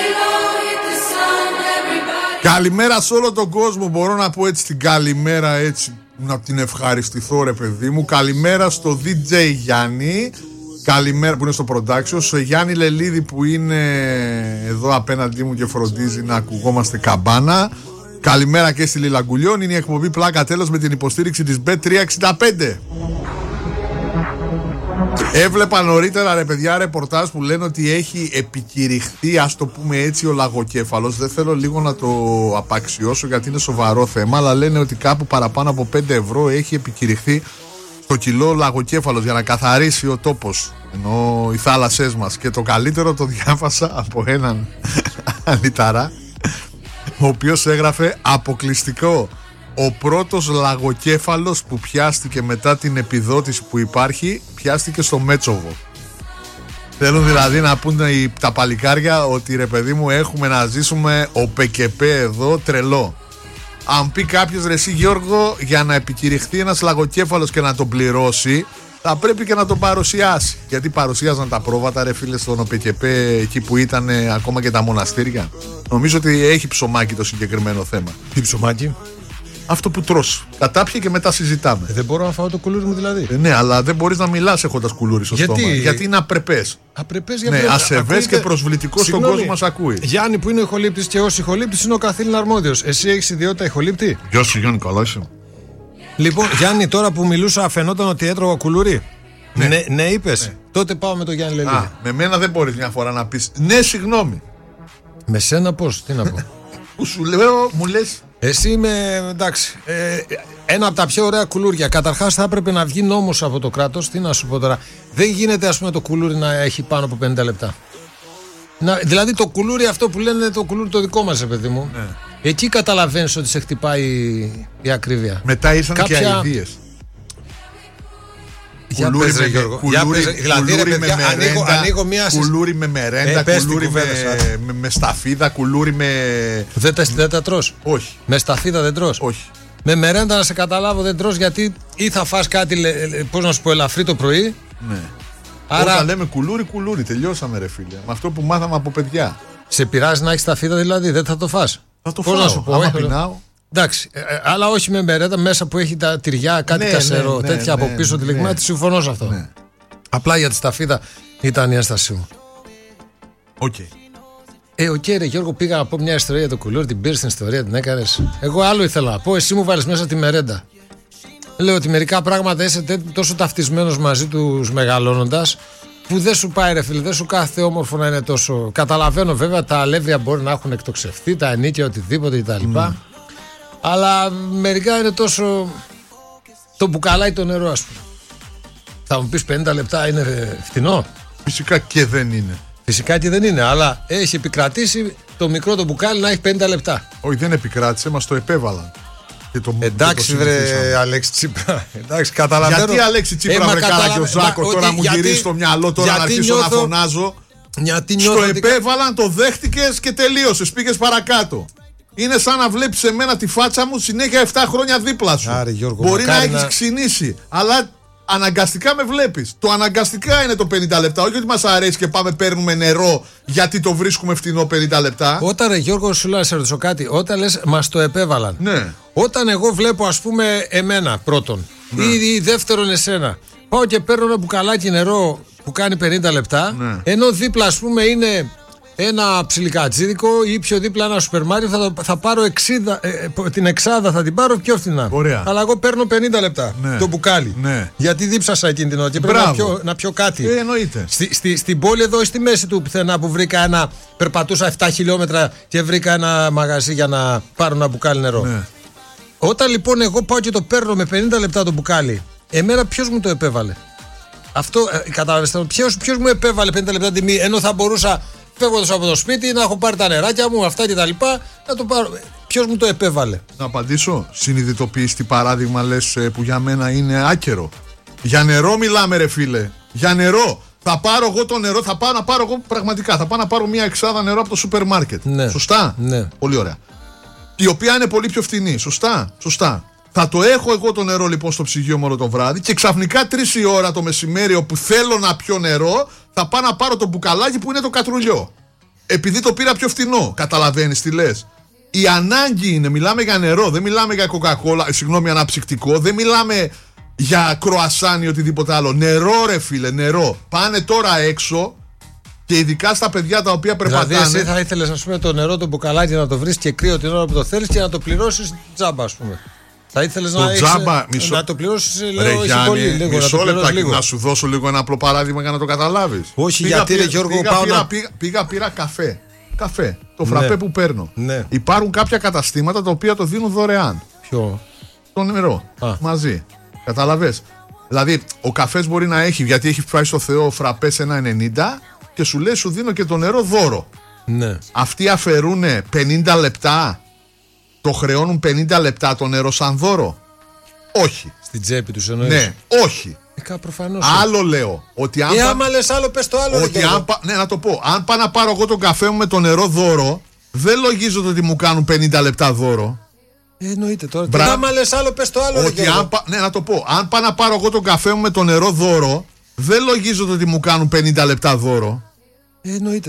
Καλημέρα σε όλο τον κόσμο. Μπορώ να πω έτσι την καλημέρα, έτσι να την ευχαριστηθώ, ρε παιδί μου. Καλημέρα στο DJ Γιάννη. Καλημέρα που είναι στο production. Στο Γιάννη Λελίδη που είναι εδώ απέναντί μου και φροντίζει να ακουγόμαστε καμπάνα. Καλημέρα και στη Λιλαγκουλιών. Είναι η εκπομπή Πλάκα Τέλος με την υποστήριξη της Bet365. Έβλεπα νωρίτερα, ρε παιδιά, ρεπορτάζ που λένε ότι έχει επικηρυχθεί, ας το πούμε έτσι, ο λαγοκέφαλος. Δεν θέλω λίγο να το απαξιώσω γιατί είναι σοβαρό θέμα, αλλά λένε ότι κάπου παραπάνω από 5 ευρώ έχει επικηρυχθεί στο κιλό λαγοκέφαλος για να καθαρίσει ο τόπος, ενώ οι θάλασσές μας. Και το καλύτερο το διάβασα από έναν αλυταρά, ο οποίος έγραφε αποκλειστικό. Ο πρώτος λαγοκέφαλος που πιάστηκε μετά την επιδότηση που υπάρχει, πιάστηκε στο Μέτσοβο. Θέλουν δηλαδή να πούνε τα παλικάρια ότι, ρε παιδί μου, έχουμε να ζήσουμε ο ΠΚΠ εδώ τρελό. Αν πει κάποιος, ρε εσύ Γιώργο, για να επικηρυχθεί ένας λαγοκέφαλος και να τον πληρώσει, θα πρέπει και να τον παρουσιάσει. Γιατί παρουσίαζαν τα πρόβατα, ρε φίλε, στον ΟΠΚΠ εκεί που ήταν ακόμα και τα μοναστήρια. Νομίζω ότι έχει ψωμάκι το συγκεκριμένο θέμα. Τι ψωμάκι? Αυτό που τρως. Κατάπιε και μετά συζητάμε. Δεν μπορώ να φάω το κουλούρι μου δηλαδή. Ναι, αλλά δεν μπορείς να μιλάς έχοντας κουλούρι στο στόμα. Γιατί είναι απρεπές. Απρεπές γιατί. Ναι, ασεβές και προσβλητικό στον κόσμο μας ακούει. Γιάννη που είναι ο ηχολήπτης και ως ηχολήπτης είναι ο καθήλυνα αρμόδιος. Εσύ έχεις ιδιότητα ηχολήπτη? Γεια σου Γιάννη, καλά είσαι? Λοιπόν, Γιάννη, τώρα που μιλούσα φαινόταν ότι έτρωγα κουλούρι. Ναι, είπες. Ναι. Τότε πάω με τον Γιάννη Λελίδη. Με μένα δεν μπορείς μια φορά να πεις ναι, συγγνώμη. Με σένα πώς, τι να πω. Που σου λέω, μου λες. Εσύ είμαι, εντάξει, ένα από τα πιο ωραία κουλούρια. Καταρχάς θα έπρεπε να βγει νόμος από το κράτος. Τι να σου πω τώρα. Δεν γίνεται, ας πούμε, το κουλούρι να έχει πάνω από 50 λεπτά. Δηλαδή το κουλούρι αυτό που λένε το κουλούρι το δικό μας, παιδί μου. Ναι. Εκεί καταλαβαίνεις ότι σε χτυπάει η ακρίβεια. Μετά ήσαν και αηδίες. Κουλούρι με Γιώργο. Δηλαδή ρε παιδιά, ανοίγω μια κουλούρι με μερέντα, κουλούρι με σταφίδα, κουλούρι με... Δεν τα τρως? Όχι. Με σταφίδα δεν τρως? Όχι. Με μερέντα, να σε καταλάβω, δεν τρως, γιατί ή θα φας κάτι, πώς να σου πω, ελαφρύ το πρωί. Ναι. Άρα... Όταν λέμε κουλούρι, τελειώσαμε, ρε φίλε. Με αυτό που μάθαμε από παιδιά. Σε πειράζει να έχεις σταφίδα δηλαδή? Δεν θα το φας? Θα το φάω, άμα πεινάω. Εντάξει, αλλά όχι με μερέντα μέσα που έχει τα τυριά, κάτι κασερό, τέτοια από πίσω τη λιγμάτη. Συμφωνώ σε αυτό. Ναι. Απλά για τη σταφίδα ήταν η ένστασή μου. Οκ. Ρε Γιώργο, πήγα να πω μια ιστορία για το κουλούρι, την πήρες την ιστορία, την έκανες. Εγώ άλλο ήθελα να πω, εσύ μου βάλεις μέσα τη μερέντα. Λέω ότι μερικά πράγματα είσαι τόσο ταυτισμένος μαζί τους μεγαλώνοντας, που δεν σου πάει ρε φίλε, δεν σου κάθεται όμορφο να είναι τόσο. Καταλαβαίνω βέβαια τα αλεύρια μπορεί να έχουν εκτοξευθεί, τα ενίκια, οτιδήποτε κτλ. Αλλά μερικά είναι τόσο. Το μπουκαλάκι το νερό, ας πούμε. Θα μου πεις 50 λεπτά είναι φτηνό. Φυσικά και δεν είναι. Φυσικά και δεν είναι, αλλά έχει επικρατήσει το μικρό το μπουκάλι να έχει 50 λεπτά. Όχι, δεν επικράτησε, μας το επέβαλαν. Εντάξει, βρε Αλέξη Τσίπρα. Εντάξει, καταλαβαίνω. Γιατί Αλέξη Τσίπρα, βρε καλά και ο Ζάκο, τώρα μου γυρίζει στο μυαλό, τώρα να αρχίσω να φωνάζω. Στο επέβαλαν, το δέχτηκες και τελείωσες. Πήγες παρακάτω. Είναι σαν να βλέπεις εμένα τη φάτσα μου συνέχεια 7 χρόνια δίπλα σου. Άρε, Γιώργο, μπορεί να έχεις ξυνήσει, αλλά αναγκαστικά με βλέπεις. Το αναγκαστικά είναι το 50 λεπτά. Όχι ότι μας αρέσει και πάμε παίρνουμε νερό γιατί το βρίσκουμε φτηνό 50 λεπτά. Όταν ρε Γιώργο, σου λέω να σε ρωτήσω κάτι. Όταν λες μας το επέβαλαν. Ναι. Όταν εγώ βλέπω ας πούμε εμένα πρώτον ή δεύτερον εσένα, πάω και παίρνω ένα μπουκαλάκι νερό που κάνει 50 λεπτά, ενώ δίπλα ας πούμε είναι ένα ψιλικατζίδικο ή πιο δίπλα ένα σούπερ μάρκετ, θα πάρω την εξάδα θα την πάρω πιο φθηνά. Ωραία. Αλλά εγώ παίρνω 50 λεπτά το μπουκάλι. Γιατί δίψασα εκείνη την ώρα και πρέπει να πιω κάτι. Εννοείται. Στην πόλη εδώ, στη μέση του πουθενά που βρήκα περπατούσα 7 χιλιόμετρα και βρήκα ένα μαγαζί για να πάρω ένα μπουκάλι νερό. Ναι. Όταν λοιπόν εγώ πάω και το παίρνω με 50 λεπτά το μπουκάλι, εμένα ποιος μου το επέβαλε? Αυτό κατάλαβες, ποιος μου επέβαλε 50 λεπτά τιμή, ενώ θα μπορούσα φεύγοντας από το σπίτι να έχω πάρει τα νεράκια μου, αυτά και τα λοιπά, να το πάρω. Ποιος μου το επέβαλε? Να απαντήσω. Συνειδητοποιείς τι παράδειγμα λες που για μένα είναι άκερο. Για νερό μιλάμε ρε φίλε. Για νερό. Θα πάρω εγώ το νερό, θα πάω να πάρω εγώ πραγματικά. Θα πάω να πάρω μια εξάδα νερό από το σούπερ μάρκετ. Ναι. Σωστά. Ναι. Πολύ ωραία. Η οποία είναι πολύ πιο φτηνή. Σωστά. Σωστά. Θα το έχω εγώ το νερό λοιπόν στο ψυγείο μου όλο το βράδυ και ξαφνικά 3 η ώρα το μεσημέρι όπου θέλω να πιω νερό, θα πάω να πάρω το μπουκαλάκι που είναι το κατρουλιό. Επειδή το πήρα πιο φτηνό. Καταλαβαίνεις τι λες? Η ανάγκη είναι, μιλάμε για νερό, δεν μιλάμε για κοκακόλα, συγγνώμη, αναψυκτικό, δεν μιλάμε για κροασάν ή οτιδήποτε άλλο. Νερό ρε φίλε, νερό. Πάνε τώρα έξω και ειδικά στα παιδιά τα οποία περπατάνε. Δηλαδή εσύ θα ήθελες ας πούμε το νερό, το μπουκαλάκι να το βρεις και κρύο την ώρα που το θέλεις και να το πληρώσεις τζάμπα ας πούμε. Θα ήθελες να το πληρώσεις λίγο, μισό λεπτάκι, να σου δώσω λίγο ένα απλό παράδειγμα για να το καταλάβεις. Όχι, γιατί ρε Γιώργο, πήρα καφέ. Καφέ, το φραπέ που παίρνω. Υπάρχουν κάποια καταστήματα τα οποία το δίνουν δωρεάν. Ποιο? Το νερό, μαζί. Καταλαβες? Δηλαδή, ο καφές μπορεί να έχει, γιατί έχει πάει στο Θεό φραπέ σε 1,90 και σου λέει σου δίνω και το νερό δώρο. Ναι. Αυτοί αφαιρούν 50 λεπτά. Το χρεώνουν 50 λεπτά το νερό σαν δώρο? Όχι. Στην τσέπη τους εννοείς? Ναι, όχι. Προφανώς. Άλλο λέω. Ότι αν άμα λες άλλο, πες το άλλο. Ναι, να το πω. Αν πάω να πάρω εγώ τον καφέ μου με το νερό δώρο, δεν λογίζεται ότι μου κάνουν 50 λεπτά δώρο. Εννοείται τώρα. Άμα λες άλλο, πες το άλλο. Ναι, να το πω. Αν πάω να πάρω εγώ τον καφέ μου με το νερό δώρο, δεν λογίζεται ότι μου κάνουν 50 λεπτά δώρο. Εννοείται.